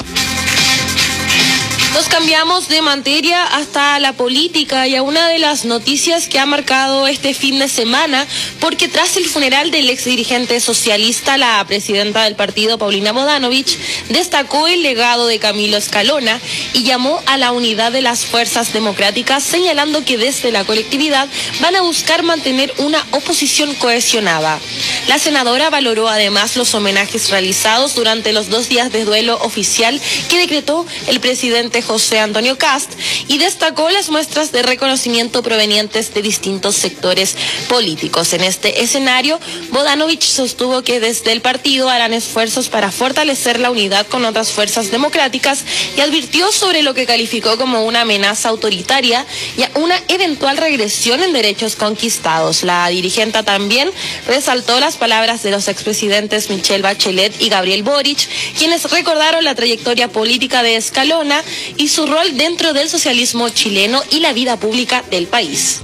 Nos cambiamos de materia hasta la política y a una de las noticias que ha marcado este fin de semana, porque tras el funeral del ex dirigente socialista, la presidenta del partido, Paulina Bodanovich, destacó el legado de Camilo Escalona y llamó a la unidad de las fuerzas democráticas, señalando que desde la colectividad van a buscar mantener una oposición cohesionada. La senadora valoró además los homenajes realizados durante los dos días de duelo oficial que decretó el presidente José Antonio Kast y destacó las muestras de reconocimiento provenientes de distintos sectores políticos. En este escenario, Bodanovich sostuvo que desde el partido harán esfuerzos para fortalecer la unidad con otras fuerzas democráticas y advirtió sobre lo que calificó como una amenaza autoritaria y a una eventual regresión en derechos conquistados. La dirigente también resaltó las palabras de los expresidentes Michelle Bachelet y Gabriel Boric, quienes recordaron la trayectoria política de Escalona y su rol dentro del socialismo chileno y la vida pública del país.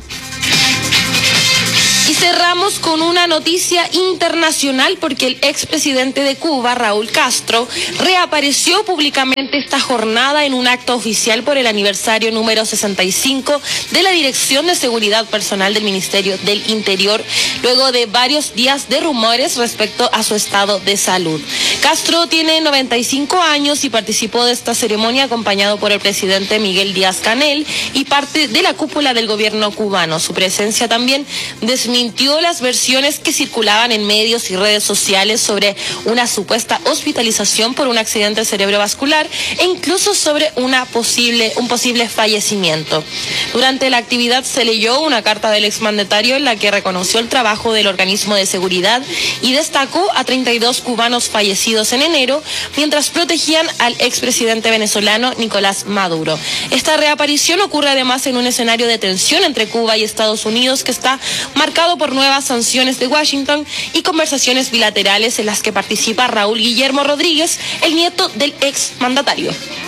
Y cerramos con una noticia internacional porque el expresidente de Cuba, Raúl Castro, reapareció públicamente esta jornada en un acto oficial por el aniversario número sesenta y cinco de la Dirección de Seguridad Personal del Ministerio del Interior, luego de varios días de rumores respecto a su estado de salud. Castro tiene noventa y cinco años y participó de esta ceremonia acompañado por el presidente Miguel Díaz-Canel y parte de la cúpula del gobierno cubano. Su presencia también desmintió Mintió las versiones que circulaban en medios y redes sociales sobre una supuesta hospitalización por un accidente cerebrovascular e incluso sobre una posible, un posible fallecimiento. Durante la actividad se leyó una carta del exmandatario en la que reconoció el trabajo del organismo de seguridad y destacó a treinta y dos cubanos fallecidos en enero mientras protegían al expresidente venezolano Nicolás Maduro. Esta reaparición ocurre además en un escenario de tensión entre Cuba y Estados Unidos que está marcado por nuevas sanciones de Washington y conversaciones bilaterales en las que participa Raúl Guillermo Rodríguez, el nieto del exmandatario.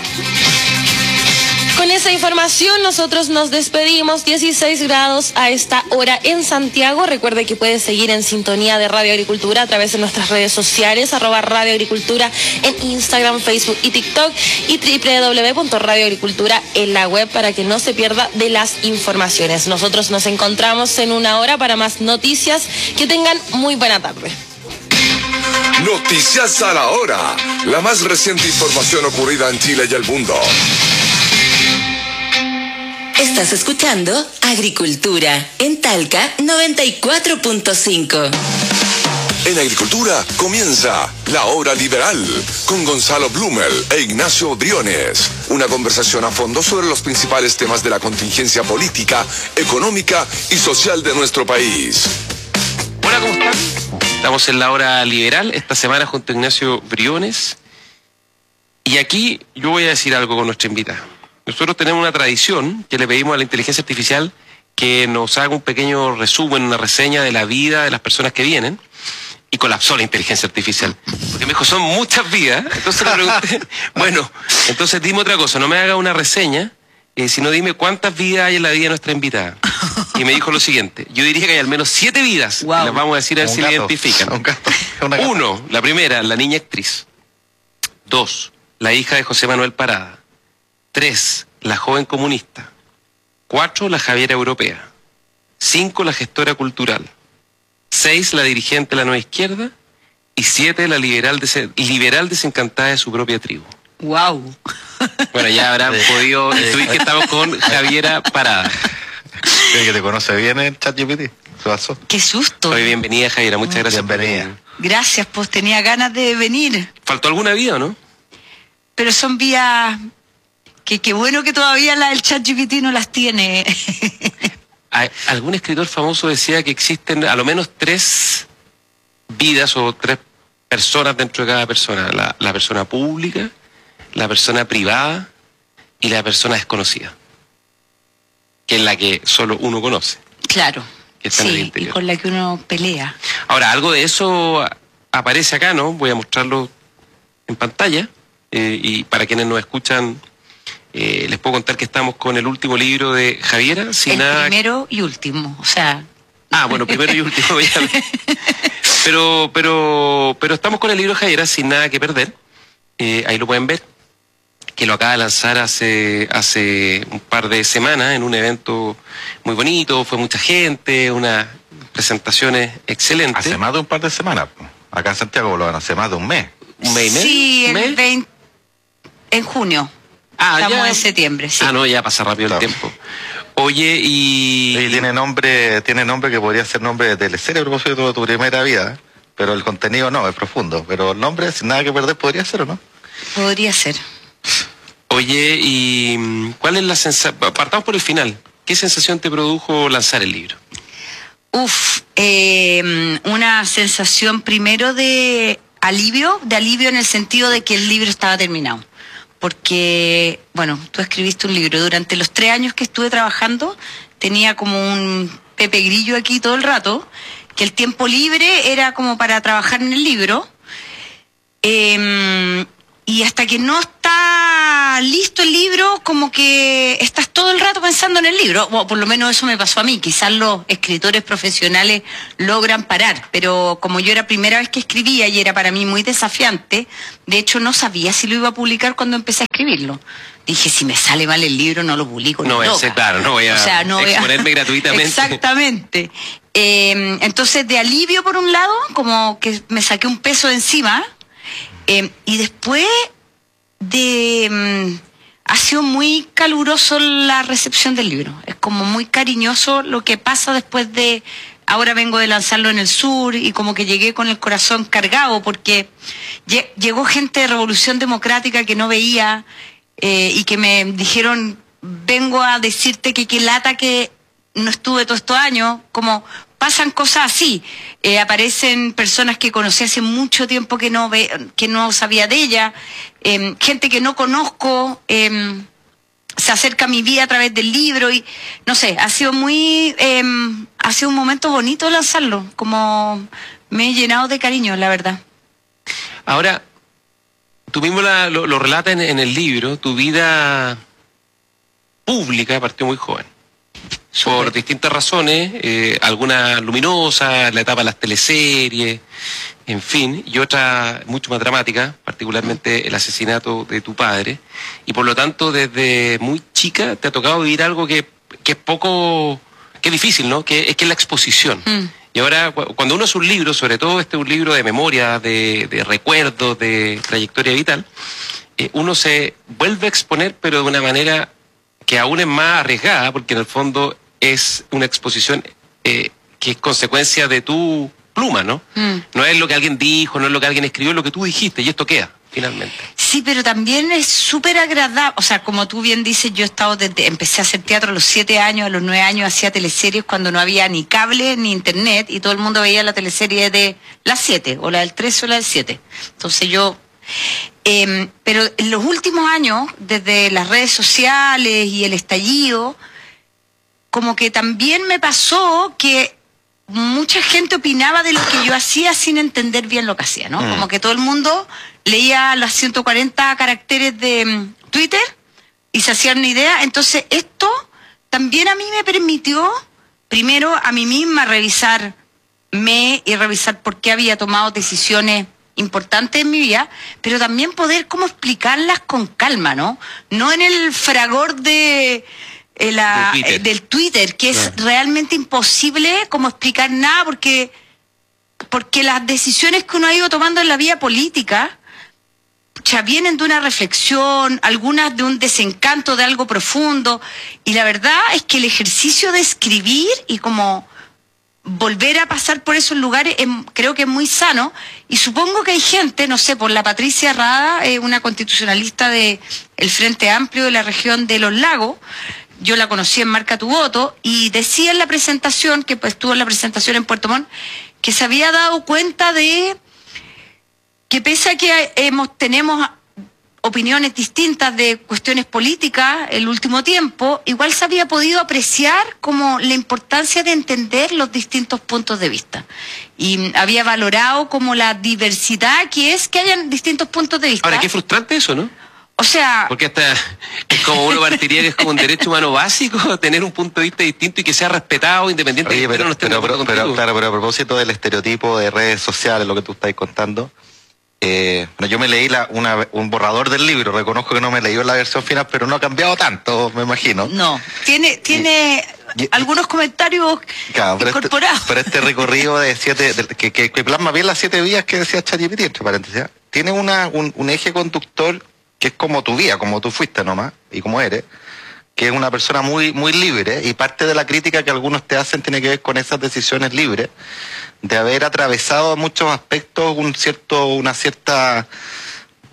Con esa información nosotros nos despedimos. dieciséis grados a esta hora en Santiago. Recuerde que puede seguir en sintonía de Radio Agricultura a través de nuestras redes sociales, arroba Radio Agricultura en Instagram, Facebook y TikTok y doble u doble u doble u punto radio agricultura en la web para que no se pierda de las informaciones. Nosotros nos encontramos en una hora para más noticias. Que tengan muy buena tarde.
Noticias a la hora. La más reciente información ocurrida en Chile y el mundo.
Estás escuchando Agricultura en Talca noventa y cuatro punto cinco.
En Agricultura comienza La Hora Liberal con Gonzalo Blumel e Ignacio Briones. Una conversación a fondo sobre los principales temas de la contingencia política, económica y social de nuestro país.
Hola, ¿cómo están? Estamos en La Hora Liberal esta semana junto a Ignacio Briones. Y aquí yo voy a decir algo con nuestra invitada. Nosotros tenemos una tradición que le pedimos a la inteligencia artificial que nos haga un pequeño resumen, una reseña de la vida de las personas que vienen, y colapsó la inteligencia artificial. Porque me dijo, son muchas vidas. Entonces le pregunté, bueno, entonces dime otra cosa, no me haga una reseña, eh, sino dime cuántas vidas hay en la vida de nuestra invitada. Y me dijo lo siguiente, yo diría que hay al menos siete vidas, wow. Y las vamos a decir a ver si la identifican. Un gato, una gata. Uno, la primera, la niña actriz. Dos, la hija de José Manuel Parada. Tres, la joven comunista. Cuatro, la Javiera Europea. Cinco, la gestora cultural. Seis, la dirigente de la Nueva Izquierda. Y siete, la liberal, des liberal desencantada de su propia tribu.
¡Wow!
Bueno, ya habrán podido intuir que estamos con Javiera Parada.
Que te conoce bien el ChatGPT.
¡Qué susto!
Soy bienvenida, Javiera. Muchas gracias.
Bienvenida.
Gracias, pues tenía ganas de venir.
¿Faltó alguna vida o no?
Pero son vías que qué bueno que todavía la del ChatGPT no las tiene.
Algún escritor famoso decía que existen a lo menos tres vidas o tres personas dentro de cada persona. La, la persona pública, la persona privada y la persona desconocida. Que es la que solo uno conoce.
Claro.
Que está en el
sí,
interior.
Y con la que uno pelea.
Ahora, algo de eso aparece acá, ¿no? Voy a mostrarlo en pantalla. Eh, y para quienes nos escuchan, eh, les puedo contar que estamos con el último libro de Javiera. Sin
el
nada...
primero y último, o sea...
Ah, bueno, primero y último. pero, pero, pero estamos con el libro de Javiera, Sin Nada que Perder. Eh, ahí lo pueden ver. Que lo acaba de lanzar hace, hace un par de semanas en un evento muy bonito. Fue mucha gente, unas presentaciones excelentes.
Hace más de un par de semanas. Acá en Santiago lo van hace más de un mes.
¿Un mes y medio?
Sí,
¿Un
el
mes?
veinte, en junio.
Ah,
Estamos
ya.
en septiembre, sí.
Ah, no, ya pasa rápido
Claro.
el tiempo. Oye, y...
Sí, tiene nombre, tiene nombre que podría ser nombre de teleserie a propósito de tu primera vida, pero el contenido no, es profundo. Pero el nombre, Sin Nada que Perder, podría ser o no.
Podría ser.
Oye, Oye, ¿y cuál es la sensación? Partamos por el final. ¿Qué sensación te produjo lanzar el libro?
Uf, eh, una sensación primero de alivio, de alivio en el sentido de que el libro estaba terminado. Porque, bueno, tú escribiste un libro. Durante los tres años que estuve trabajando, tenía como un Pepe Grillo aquí todo el rato, que el tiempo libre era como para trabajar en el libro. Eh, y hasta que no está listo el libro, como que estás todo el rato pensando en el libro. Bueno, por lo menos eso me pasó a mí. Quizás los escritores profesionales logran parar, pero como yo era primera vez que escribía y era para mí muy desafiante, de hecho no sabía si lo iba a publicar cuando empecé a escribirlo. Dije, si me sale mal el libro, no lo publico.
No voy a ser, claro, no voy a, o sea, no voy a exponerme gratuitamente.
Exactamente. Eh, entonces, de alivio por un lado, como que me saqué un peso de encima, eh, y después de... Um, ha sido muy caluroso la recepción del libro. Es como muy cariñoso lo que pasa después de... Ahora vengo de lanzarlo en el sur y como que llegué con el corazón cargado porque llegó gente de Revolución Democrática que no veía eh, y que me dijeron, vengo a decirte que qué lata que no estuve todos estos años, como pasan cosas así. Eh, aparecen personas que conocí hace mucho tiempo que no ve, que no sabía de ella, eh, gente que no conozco, eh, se acerca a mi vida a través del libro y no sé, ha sido muy, eh, ha sido un momento bonito lanzarlo, como me he llenado de cariño, la verdad.
Ahora, tú mismo la, lo, lo relatas en, en el libro, tu vida pública partió muy joven. Super. Por distintas razones, eh, algunas luminosas, la etapa de las teleseries, en fin, y otra mucho más dramática, particularmente el asesinato de tu padre, y por lo tanto desde muy chica te ha tocado vivir algo que, que es poco, que es difícil, ¿no? Que es que es la exposición. Mm. Y ahora, cuando uno hace un libro, sobre todo este es un libro de memoria, de, de recuerdos, de trayectoria vital, eh, uno se vuelve a exponer, pero de una manera que aún es más arriesgada, porque en el fondo es una exposición eh, que es consecuencia de tu pluma, ¿no? Mm. No es lo que alguien dijo, no es lo que alguien escribió, es lo que tú dijiste, y esto queda, finalmente.
Sí, pero también es súper agradable, o sea, como tú bien dices, yo he estado desde, empecé a hacer teatro a los siete años, a los nueve años hacía teleseries cuando no había ni cable ni internet, y todo el mundo veía la teleserie de las siete, o la del tres o la del siete. Entonces yo... Eh, pero en los últimos años, desde las redes sociales y el estallido, como que también me pasó que mucha gente opinaba de lo que yo hacía sin entender bien lo que hacía, ¿no? Mm. Como que todo el mundo leía los ciento cuarenta caracteres de um, Twitter y se hacían una idea. Entonces esto también a mí me permitió, primero a mí misma revisarme y revisar por qué había tomado decisiones importante en mi vida, pero también poder cómo explicarlas con calma, ¿no? No en el fragor de, eh, la, de Twitter. Eh, del Twitter, que claro. Es realmente imposible como explicar nada, porque, porque las decisiones que uno ha ido tomando en la vida política ya vienen de una reflexión, algunas de un desencanto de algo profundo, y la verdad es que el ejercicio de escribir y como volver a pasar por esos lugares eh, creo que es muy sano, y supongo que hay gente, no sé, por la Patricia Rada, eh, una constitucionalista de el Frente Amplio de la región de Los Lagos, yo la conocí en Marca tu Voto, y decía en la presentación, que pues estuvo en la presentación en Puerto Montt, que se había dado cuenta de que pese a que hemos, tenemos opiniones distintas de cuestiones políticas el último tiempo, igual se había podido apreciar como la importancia de entender los distintos puntos de vista. Y había valorado como la diversidad que es que hayan distintos puntos de vista.
Ahora, qué frustrante eso, ¿no?
O sea...
Porque hasta es como uno partiría que es como un derecho humano básico tener un punto de vista distinto y que sea respetado independiente de que
pero,
no esté
pero, pero, pero, claro, pero a propósito del estereotipo de redes sociales, lo que tú estás contando, Eh, bueno, yo me leí la, una, un borrador del libro, reconozco que no me leí la versión final, pero no ha cambiado tanto, me imagino.
No, tiene tiene y, y, algunos comentarios claro, incorporados.
Pero este, pero este recorrido de siete, de, que, que, que plasma bien las siete vías que decía ChatGPT, entre paréntesis, ¿eh? Tiene una, un, un eje conductor que es como tu vida, como tú fuiste nomás, y como eres, que es una persona muy, muy libre, y parte de la crítica que algunos te hacen tiene que ver con esas decisiones libres, de haber atravesado en muchos aspectos un cierto, una cierta,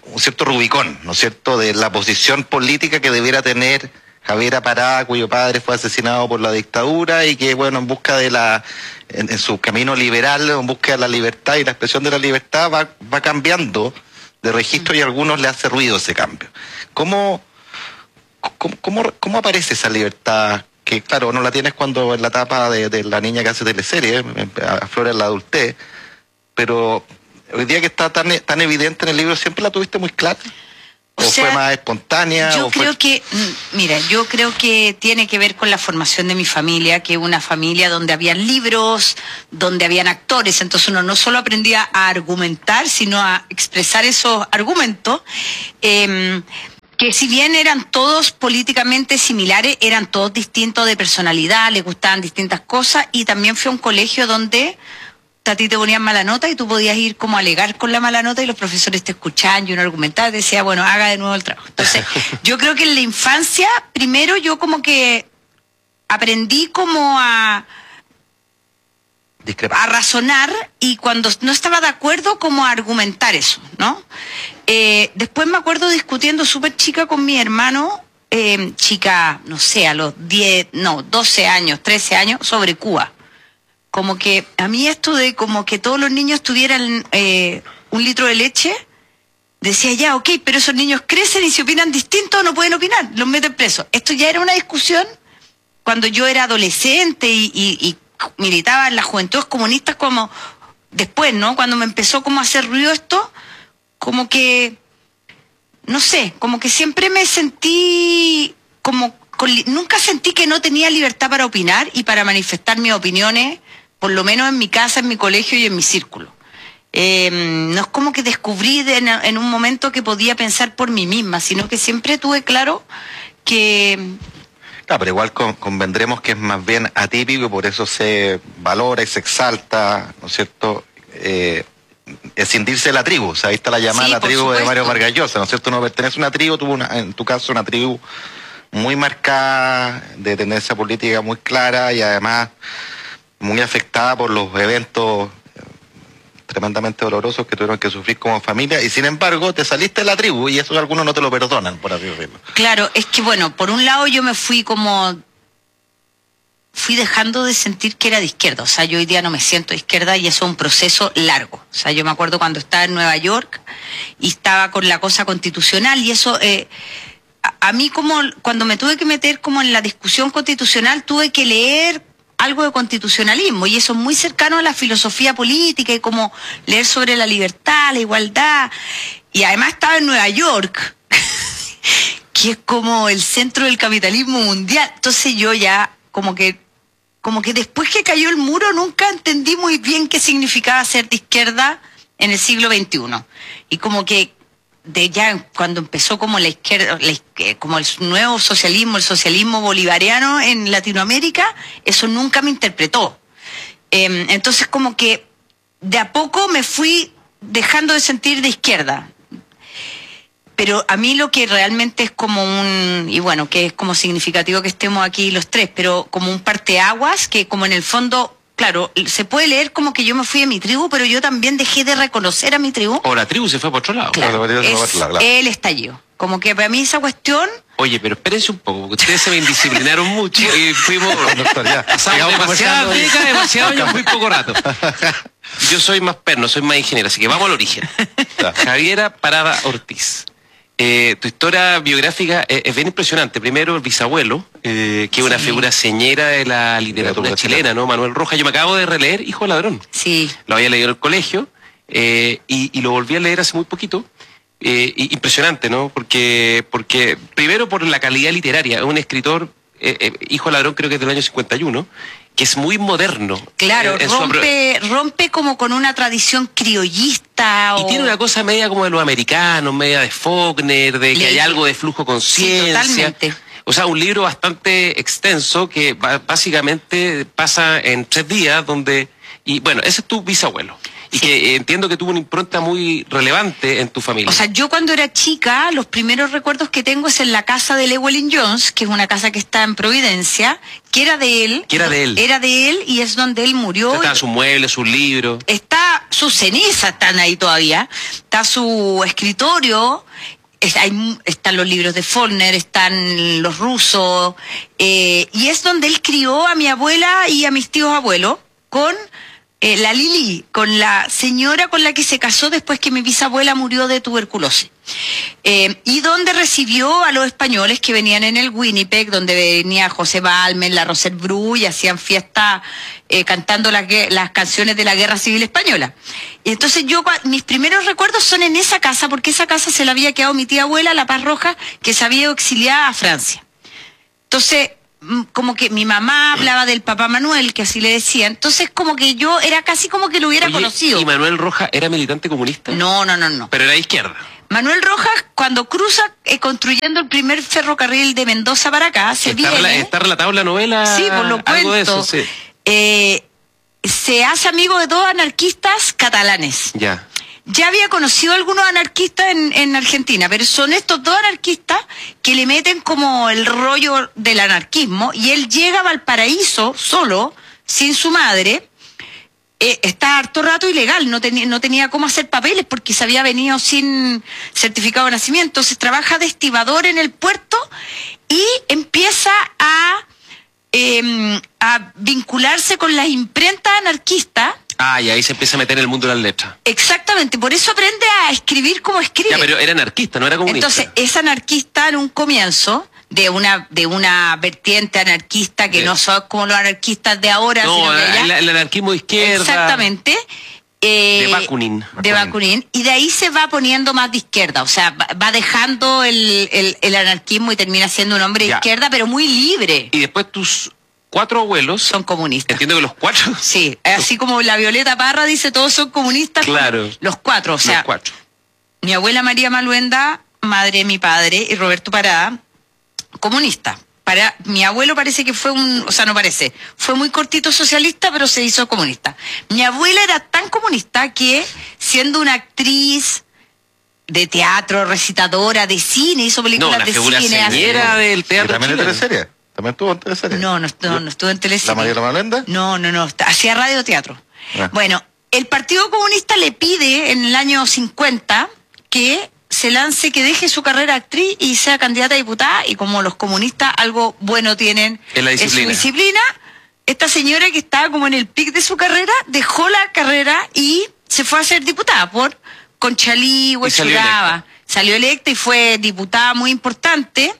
un cierto rubicón, ¿no es cierto?, de la posición política que debiera tener Javiera Pará, cuyo padre fue asesinado por la dictadura y que, bueno, en busca de la, en, en su camino liberal, en busca de la libertad y la expresión de la libertad, va, va cambiando de registro y a algunos le hace ruido ese cambio. ¿Cómo, cómo, cómo, cómo aparece esa libertad? Que, claro, no la tienes cuando en la etapa de, de la niña que hace teleserie, aflora en la adultez, pero hoy día que está tan, tan evidente en el libro, ¿siempre la tuviste muy clara? ¿O, o sea, fue más espontánea?
Yo
o
creo
fue...
que, mira, yo creo que tiene que ver con la formación de mi familia, que es una familia donde habían libros, donde habían actores, entonces uno no solo aprendía a argumentar, sino a expresar esos argumentos, eh, que si bien eran todos políticamente similares, eran todos distintos de personalidad, les gustaban distintas cosas, y también fue un colegio donde a ti te ponían mala nota y tú podías ir como a alegar con la mala nota y los profesores te escuchaban y uno argumentaba y decía, bueno, haga de nuevo el trabajo. Entonces, yo creo que en la infancia, primero yo como que aprendí como a, a razonar y cuando no estaba de acuerdo como a argumentar eso, ¿no? Eh, después me acuerdo discutiendo súper chica con mi hermano, eh, chica, no sé, a los diez, no, doce años, trece años, sobre Cuba. Como que a mí esto de como que todos los niños tuvieran eh, un litro de leche, decía ya, ok, pero esos niños crecen y si opinan distinto no pueden opinar, los meten presos. Esto ya era una discusión cuando yo era adolescente y, y, y militaba en las juventudes comunistas, como después, ¿no? Cuando me empezó como a hacer ruido esto, como que, no sé, como que siempre me sentí como, con, nunca sentí que no tenía libertad para opinar y para manifestar mis opiniones, por lo menos en mi casa, en mi colegio y en mi círculo. Eh, no es como que descubrí de, en, en un momento que podía pensar por mí misma, sino que siempre tuve claro que...
Claro, pero igual con, convendremos que es más bien atípico y por eso se valora y se exalta, ¿no es cierto?, eh, escindirse de la tribu. O sea, ahí está la llamada sí, la tribu supuesto. de Mario Vargas Llosa, ¿no es cierto? No pertenece a una tribu, tuvo una, en tu caso una tribu muy marcada, de tendencia política muy clara y además muy afectada por los eventos tremendamente dolorosos que tuvieron que sufrir como familia, y sin embargo te saliste de la tribu y eso algunos no te lo perdonan, por así decirlo.
Claro, es que bueno, por un lado yo me fui como fui dejando de sentir que era de izquierda, o sea, yo hoy día no me siento de izquierda y eso es un proceso largo. O sea, yo me acuerdo cuando estaba en Nueva York y estaba con la cosa constitucional y eso eh, a, a mí como cuando me tuve que meter como en la discusión constitucional tuve que leer algo de constitucionalismo, y eso es muy cercano a la filosofía política y como leer sobre la libertad, la igualdad, y además estaba en Nueva York, que es como el centro del capitalismo mundial, entonces yo ya como que, como que después que cayó el muro nunca entendí muy bien qué significaba ser de izquierda en el siglo veintiuno, y como que de ya cuando empezó como la izquierda, la, como el nuevo socialismo, el socialismo bolivariano en Latinoamérica, eso nunca me interpretó. Eh, entonces como que de a poco me fui dejando de sentir de izquierda. Pero a mí lo que realmente es como un, y bueno, que es como significativo que estemos aquí los tres, pero como un parteaguas, que como en el fondo... Claro, se puede leer como que yo me fui de mi tribu, pero yo también dejé de reconocer a mi tribu.
O la tribu se fue por otro lado.
Claro, es el estallido. Como que para mí esa cuestión...
Oye, pero espérense un poco, porque ustedes se me indisciplinaron mucho y fuimos... Pasamos demasiadas décadas, demasiados años, muy poco rato. Yo soy más perno, soy más ingeniero, así que vamos al origen. Javiera Parada Ortiz. Eh, tu historia biográfica es, es bien impresionante. Primero, el bisabuelo, eh, que es sí. una figura señera de la literatura chilena, ¿no? Manuel Rojas. Yo me acabo de releer Hijo de Ladrón.
Sí.
Lo había leído en el colegio eh, y, y lo volví a leer hace muy poquito. Eh, y, impresionante, ¿no? Porque, porque primero por la calidad literaria. Es un escritor, eh, eh, Hijo de Ladrón creo que es del año cincuenta y uno, que es muy moderno.
Claro, eh, rompe, rompe como con una tradición criollista.
Y
o...
tiene una cosa media como de los americanos, media de Faulkner, de que Le... hay algo de flujo conciencia.
Sí, totalmente.
O sea, un libro bastante extenso que básicamente pasa en tres días donde... Y bueno, ese es tu bisabuelo. Y sí. que eh, entiendo que tuvo una impronta muy relevante en tu familia.
O sea, yo cuando era chica, los primeros recuerdos que tengo es en la casa de Llewellyn Jones, que es una casa que está en Providencia, que era de él.
Que era de él.
Era de él y es donde él murió.
Estaban sus muebles, sus libros.
Está sus cenizas están ahí todavía, está su escritorio, es- hay, están los libros de Faulkner, están los rusos, eh, y es donde él crió a mi abuela y a mis tíos abuelos con eh, la Lili, con la señora con la que se casó después que mi bisabuela murió de tuberculosis. Eh, y donde recibió a los españoles que venían en el Winnipeg, donde venía José Balmes, la Rosette Bru, y hacían fiesta eh, cantando las, gue- las canciones de la Guerra Civil Española. Y entonces yo, cua- mis primeros recuerdos son en esa casa, porque esa casa se la había quedado mi tía abuela, La Paz Roja, que se había exiliado a Francia. Entonces, mm, como que mi mamá hablaba del papá Manuel, que así le decía, entonces como que yo era casi como que lo hubiera
Oye,
conocido.
¿y Manuel Rojas era militante comunista?
No, no, no, no.
Pero era de izquierda.
Manuel Rojas, cuando cruza eh, construyendo el primer ferrocarril de Mendoza para acá, se
Está,
viene...
rela- está relatado en la novela.
Sí, por lo
algo de
cuento.
eso, sí.
eh, se hace amigo de dos anarquistas catalanes.
Ya.
Ya había conocido a algunos anarquistas en, en Argentina, pero son estos dos anarquistas que le meten como el rollo del anarquismo, y él llega a Valparaíso solo, sin su madre. Eh, está harto rato ilegal, no, tenía no tenía cómo hacer papeles porque se había venido sin certificado de nacimiento. Entonces trabaja de estibador en el puerto y empieza a, eh, a vincularse con las imprentas anarquistas.
Ah, y ahí se empieza a meter en el mundo de las letras.
Exactamente, por eso aprende a escribir como escribe.
Ya, pero era anarquista, no era comunista.
Entonces, es anarquista en un comienzo, de una de una vertiente anarquista que
Sí.
no son como los anarquistas de ahora,
no,
sino que
el,
ya-
el anarquismo de izquierda.
Exactamente. Eh,
De Bakunin.
De Bakunin. Y de ahí se va poniendo más de izquierda. O sea, va, va dejando el, el, el anarquismo y termina siendo un hombre de
Ya.
izquierda, pero muy libre.
Y después tus cuatro abuelos.
Son comunistas.
Entiendo que los cuatro.
Sí, así como la Violeta Parra dice, todos son comunistas.
Claro.
Los cuatro, o sea,
los cuatro.
mi abuela María Maluenda, madre de mi padre, y Roberto Parada, comunista. Para, mi abuelo parece que fue un, o sea, no parece, fue muy cortito socialista, pero se hizo comunista. Mi abuela era tan comunista que, siendo una actriz de teatro, recitadora, de cine, hizo
No,
películas
la
de
figura
cine. así-
señera del
Y
teatro
también de
chileno.
teleserie. También estuvo en teleserie.
No, no, no, no estuvo en teleserie.
¿La Mariela Maluenda?
No, no, no, está- hacía radioteatro.
Ah.
Bueno, el Partido Comunista le pide en el año cincuenta que se lance, que deje su carrera actriz y sea candidata a diputada, y como los comunistas algo bueno tienen
En la
su
disciplina.
disciplina, esta señora que estaba como en el pic de su carrera, dejó la carrera y se fue a ser diputada por Conchalí,
Y salió
Huechuraba.
electa.
Salió electa y fue diputada muy importante,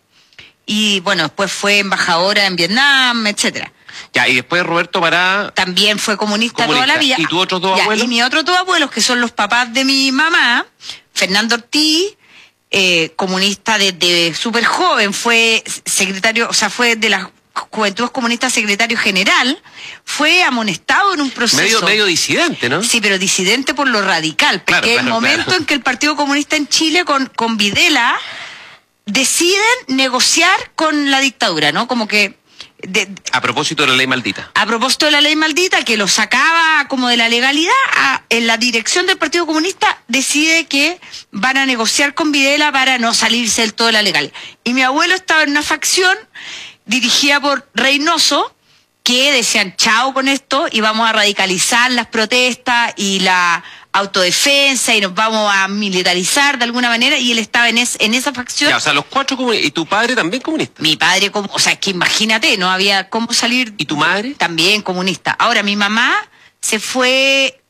y bueno, después fue embajadora en Vietnam, etcétera.
Ya, y después Roberto Pará.
También fue comunista,
Comunista.
toda la vida.
¿Y tus otros dos
Ya,
abuelos?
Y mis otros dos abuelos, que son los papás de mi mamá, Fernando Ortiz, eh, comunista desde súper joven, fue secretario, o sea, fue de las Juventudes Comunistas secretario general, fue amonestado en un proceso.
Medio, medio disidente, ¿no?
Sí, pero disidente por lo radical, porque
Claro,
el
claro,
momento
claro.
en que el Partido Comunista en Chile con, con Videla deciden negociar con la dictadura, ¿no? Como que de- de-
A propósito de la ley maldita.
a propósito de la ley maldita, que lo sacaba como de la legalidad, a- en la dirección del Partido Comunista decide que van a negociar con Videla para no salirse del todo de la legalidad. Y mi abuelo estaba en una facción dirigida por Reynoso, que decían chao con esto y vamos a radicalizar las protestas y la autodefensa y nos vamos a militarizar de alguna manera, y él estaba en, es- en esa facción.
Ya, o sea, los cuatro comunistas. ¿Y tu padre también comunista?
Mi padre, como- o sea, es que imagínate, no había cómo salir.
¿Y tu madre?
También comunista. Ahora, mi mamá se fue.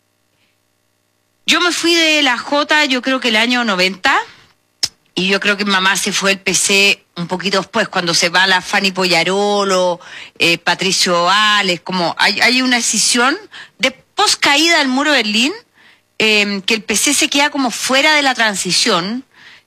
Yo me fui de la J, yo creo que el año noventa, y yo creo que mi mamá se fue al P C un poquito después, cuando se va la Fanny Poyarolo, eh, Patricio Ales, como hay, hay una decisión de post caída del muro de Berlín, eh, que el P C se queda como fuera de la transición,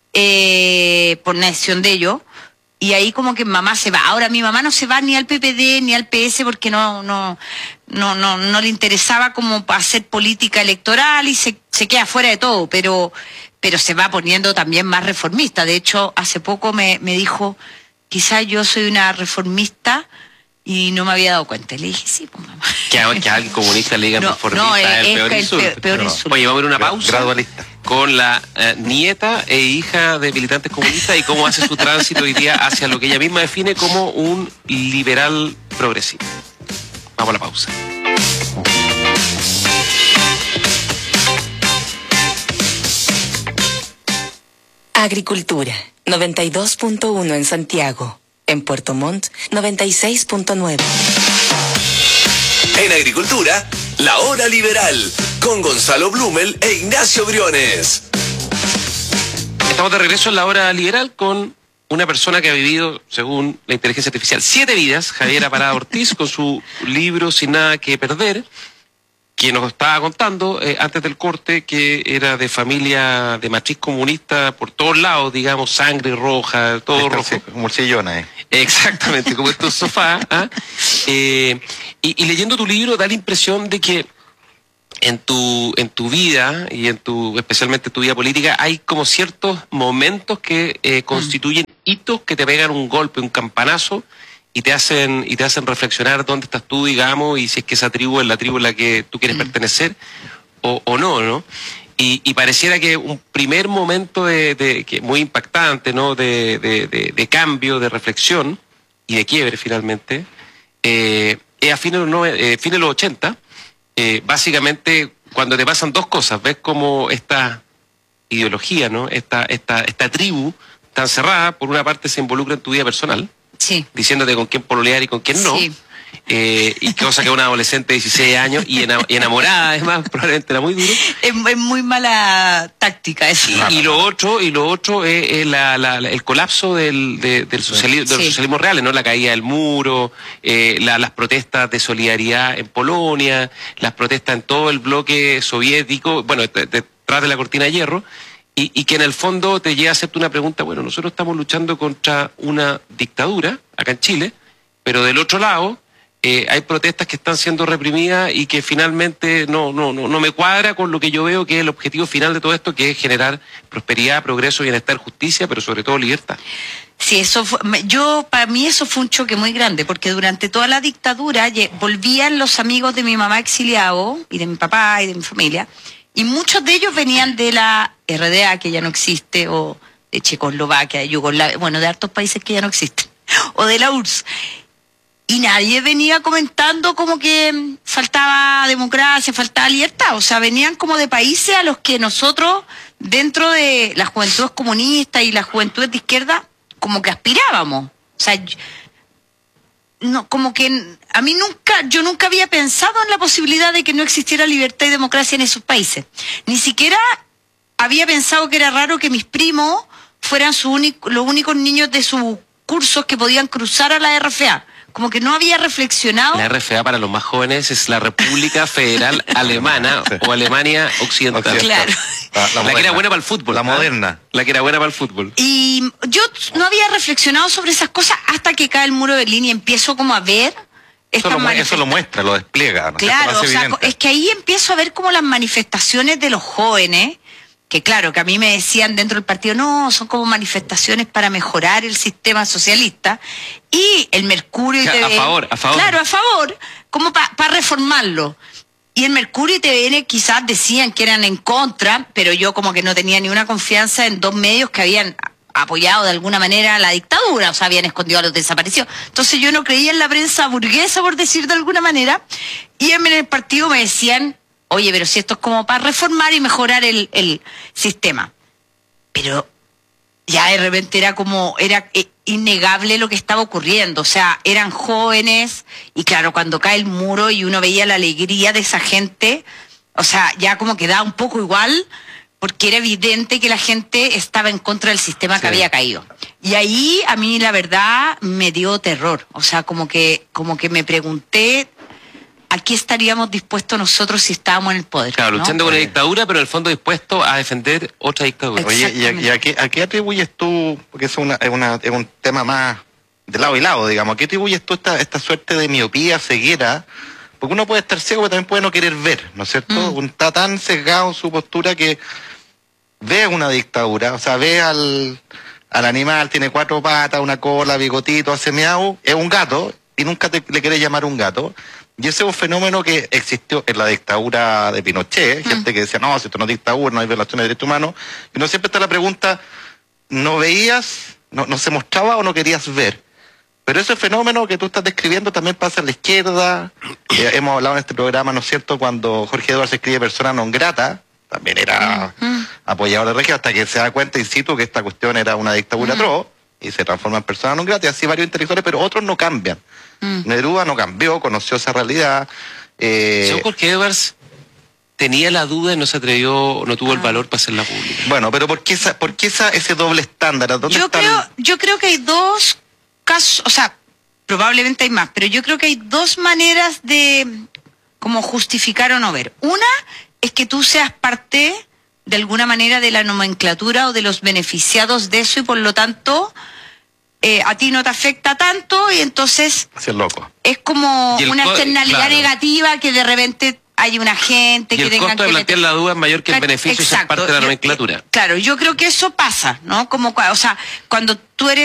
eh, por una decisión de ellos. Y ahí como que mamá se va. Ahora mi mamá no se va ni al P P D ni al P S porque no no no no, no le interesaba como hacer política electoral, y se, se queda fuera de todo, pero pero se va poniendo también más reformista. De hecho, hace poco me, me dijo, quizás yo soy una reformista y no me había dado cuenta. Y le dije, sí, pues mamá.
Que a, que a alguien comunista le digan
No,
reformista
no,
es el
es
peor
que el
insulto.
pe- peor
Pero-
insulto.
Oye, vamos a ver una
Gra-
pausa.
gradualista.
Con la eh, nieta e hija de militantes comunistas y cómo hace su tránsito hoy día hacia lo que ella misma define como un liberal progresivo. Vamos a la pausa.
Agricultura, noventa y dos punto uno en Santiago. En Puerto Montt, noventa y seis punto nueve.
En Agricultura, la hora liberal, con Gonzalo Blumel e Ignacio Briones.
Estamos de regreso en la hora liberal con una persona que ha vivido, según la inteligencia artificial, siete vidas, Javiera Parada Ortiz, con su libro Sin Nada que Perder, que nos estaba contando eh, antes del corte que era de familia de matriz comunista por todos lados, digamos, sangre roja, todo rojo.
Como el sillón ahí.
Exactamente, como estos sofás. ¿ah? Eh, y, y leyendo tu libro da la impresión de que en tu en tu vida y en tu especialmente tu vida política hay como ciertos momentos que eh, constituyen hitos que te pegan un golpe, un campanazo y te hacen y te hacen reflexionar dónde estás tú, digamos, y si es que esa tribu es la tribu a la que tú quieres pertenecer o, o no, ¿no? Y, y pareciera que un primer momento de, de que muy impactante, ¿no? De, de, de, de cambio, de reflexión y de quiebre finalmente, eh, es a fines de los, eh, fines de los ochenta, eh, básicamente cuando te pasan dos cosas, ves como esta ideología, ¿no? Esta, esta, esta tribu tan cerrada, por una parte se involucra en tu vida personal,
sí,
diciéndote con quién pololear y con quién no. Sí. Eh, y cosa que una adolescente de dieciséis años y, ena y enamorada, además, probablemente era muy duro.
Es, es muy mala táctica eso.
Y, y lo otro, y lo otro es, es la, la, la, el colapso del, de, del, socialismo, sí. del socialismo real, ¿no? La caída del muro, eh, la, las protestas de solidaridad en Polonia, las protestas en todo el bloque soviético, bueno, detrás de la cortina de hierro. Y, y que en el fondo te llega a hacerte una pregunta, bueno, nosotros estamos luchando contra una dictadura, acá en Chile, pero del otro lado eh, hay protestas que están siendo reprimidas y que finalmente no, no, no, no me cuadra con lo que yo veo que es el objetivo final de todo esto, que es generar prosperidad, progreso, bienestar, justicia, pero sobre todo libertad.
Sí, eso fue, yo, para mí eso fue un choque muy grande, porque durante toda la dictadura volvían los amigos de mi mamá exiliados, y de mi papá y de mi familia, y muchos de ellos venían de la R D A, que ya no existe, o de Checoslovaquia, de Yugoslavia, bueno, de hartos países que ya no existen, o de la U R S S. Y nadie venía comentando como que faltaba democracia, faltaba libertad. O sea, venían como de países a los que nosotros, dentro de las juventudes comunistas y las juventudes de izquierda, como que aspirábamos. O sea, no, como que a mí nunca, yo nunca había pensado en la posibilidad de que no existiera libertad y democracia en esos países. Ni siquiera había pensado que era raro que mis primos fueran su único, los únicos niños de sus cursos que podían cruzar a la R F A. Como que no había reflexionado.
La R F A, para los más jóvenes, es la República Federal Alemana o Alemania Occidental.
Claro.
La, la, la que era buena para el fútbol.
La
¿eh?
moderna.
La que era buena para el fútbol.
Y yo no había reflexionado sobre esas cosas hasta que cae el muro de Berlín y empiezo como a ver...
Eso lo, eso lo muestra, lo despliega. ¿no?
Claro, o sea, es que ahí empiezo a ver como las manifestaciones de los jóvenes, que claro, que a mí me decían dentro del partido, no, son como manifestaciones para mejorar el sistema socialista, y el Mercurio y T V N...
A favor, a favor.
Claro, a favor, como para pa reformarlo. Y el Mercurio y T V N quizás decían que eran en contra, pero yo como que no tenía ni una confianza en dos medios que habían apoyado de alguna manera la dictadura, o sea, habían escondido a los desaparecidos. Entonces yo no creía en la prensa burguesa, por decir de alguna manera, y en el partido me decían, oye, pero si esto es como para reformar y mejorar el, el sistema. Pero ya de repente era como, era innegable lo que estaba ocurriendo. O sea, eran jóvenes y claro, cuando cae el muro y uno veía la alegría de esa gente, o sea, ya como que da un poco igual, porque era evidente que la gente estaba en contra del sistema, sí, que había caído. Y ahí a mí la verdad me dio terror. O sea, como que, como que me pregunté, ¿a qué estaríamos dispuestos nosotros si estábamos en el poder?
Claro,
¿no?
luchando con la dictadura, pero en el fondo dispuesto a defender otra dictadura.
Oye, ¿y a, y a, qué, a qué atribuyes tú, porque es, una, es, una, es un tema más de lado y lado, digamos, ¿a qué atribuyes tú esta, esta suerte de miopía, ceguera? Porque uno puede estar ciego, pero también puede no querer ver, ¿no es cierto? Mm. Uno está tan sesgado en su postura que ve una dictadura, o sea, ve al, al animal, tiene cuatro patas, una cola, bigotito, hace miau, es un gato, y nunca te, le querés llamar un gato. Y ese es un fenómeno que existió en la dictadura de Pinochet, mm. gente que decía, no, si esto no es dictadura, no hay violaciones de derechos humanos, y no siempre está la pregunta, ¿no veías, no, no se mostraba o no querías ver? Pero ese fenómeno que tú estás describiendo también pasa en la izquierda. Eh, hemos hablado en este programa, ¿no es cierto?, cuando Jorge Eduardo se escribe persona non grata, también era uh-huh. apoyador de Regino, hasta que se da cuenta in situ que esta cuestión era una dictadura uh-huh. atroz, y se transforma en persona non grata, y así varios intelectuales, pero otros no cambian. Uh-huh. Neruda no cambió, conoció esa realidad. Eh,
Según Jorge Edwards, tenía la duda y no se atrevió, no tuvo ah. el valor para hacerla pública.
Bueno, pero ¿por qué, esa, por qué esa, ese doble estándar? ¿Dónde
yo,
está
creo,
el...
yo creo que hay dos casos, o sea, probablemente hay más, pero yo creo que hay dos maneras de como justificar o no ver. Una es que tú seas parte, de alguna manera, de la nomenclatura o de los beneficiados de eso y por lo tanto eh, a ti no te afecta tanto y entonces
Así es loco.
Es como
el
una
co-
externalidad
claro.
negativa que de repente hay una gente
y
que
el
tenga
costo
que
de plantear la duda es mayor que el
Claro,
beneficio de ser
exacto.
parte de la
Yo-
nomenclatura.
Claro, yo creo que eso pasa, ¿no? Como, cua- o sea, cuando tú eres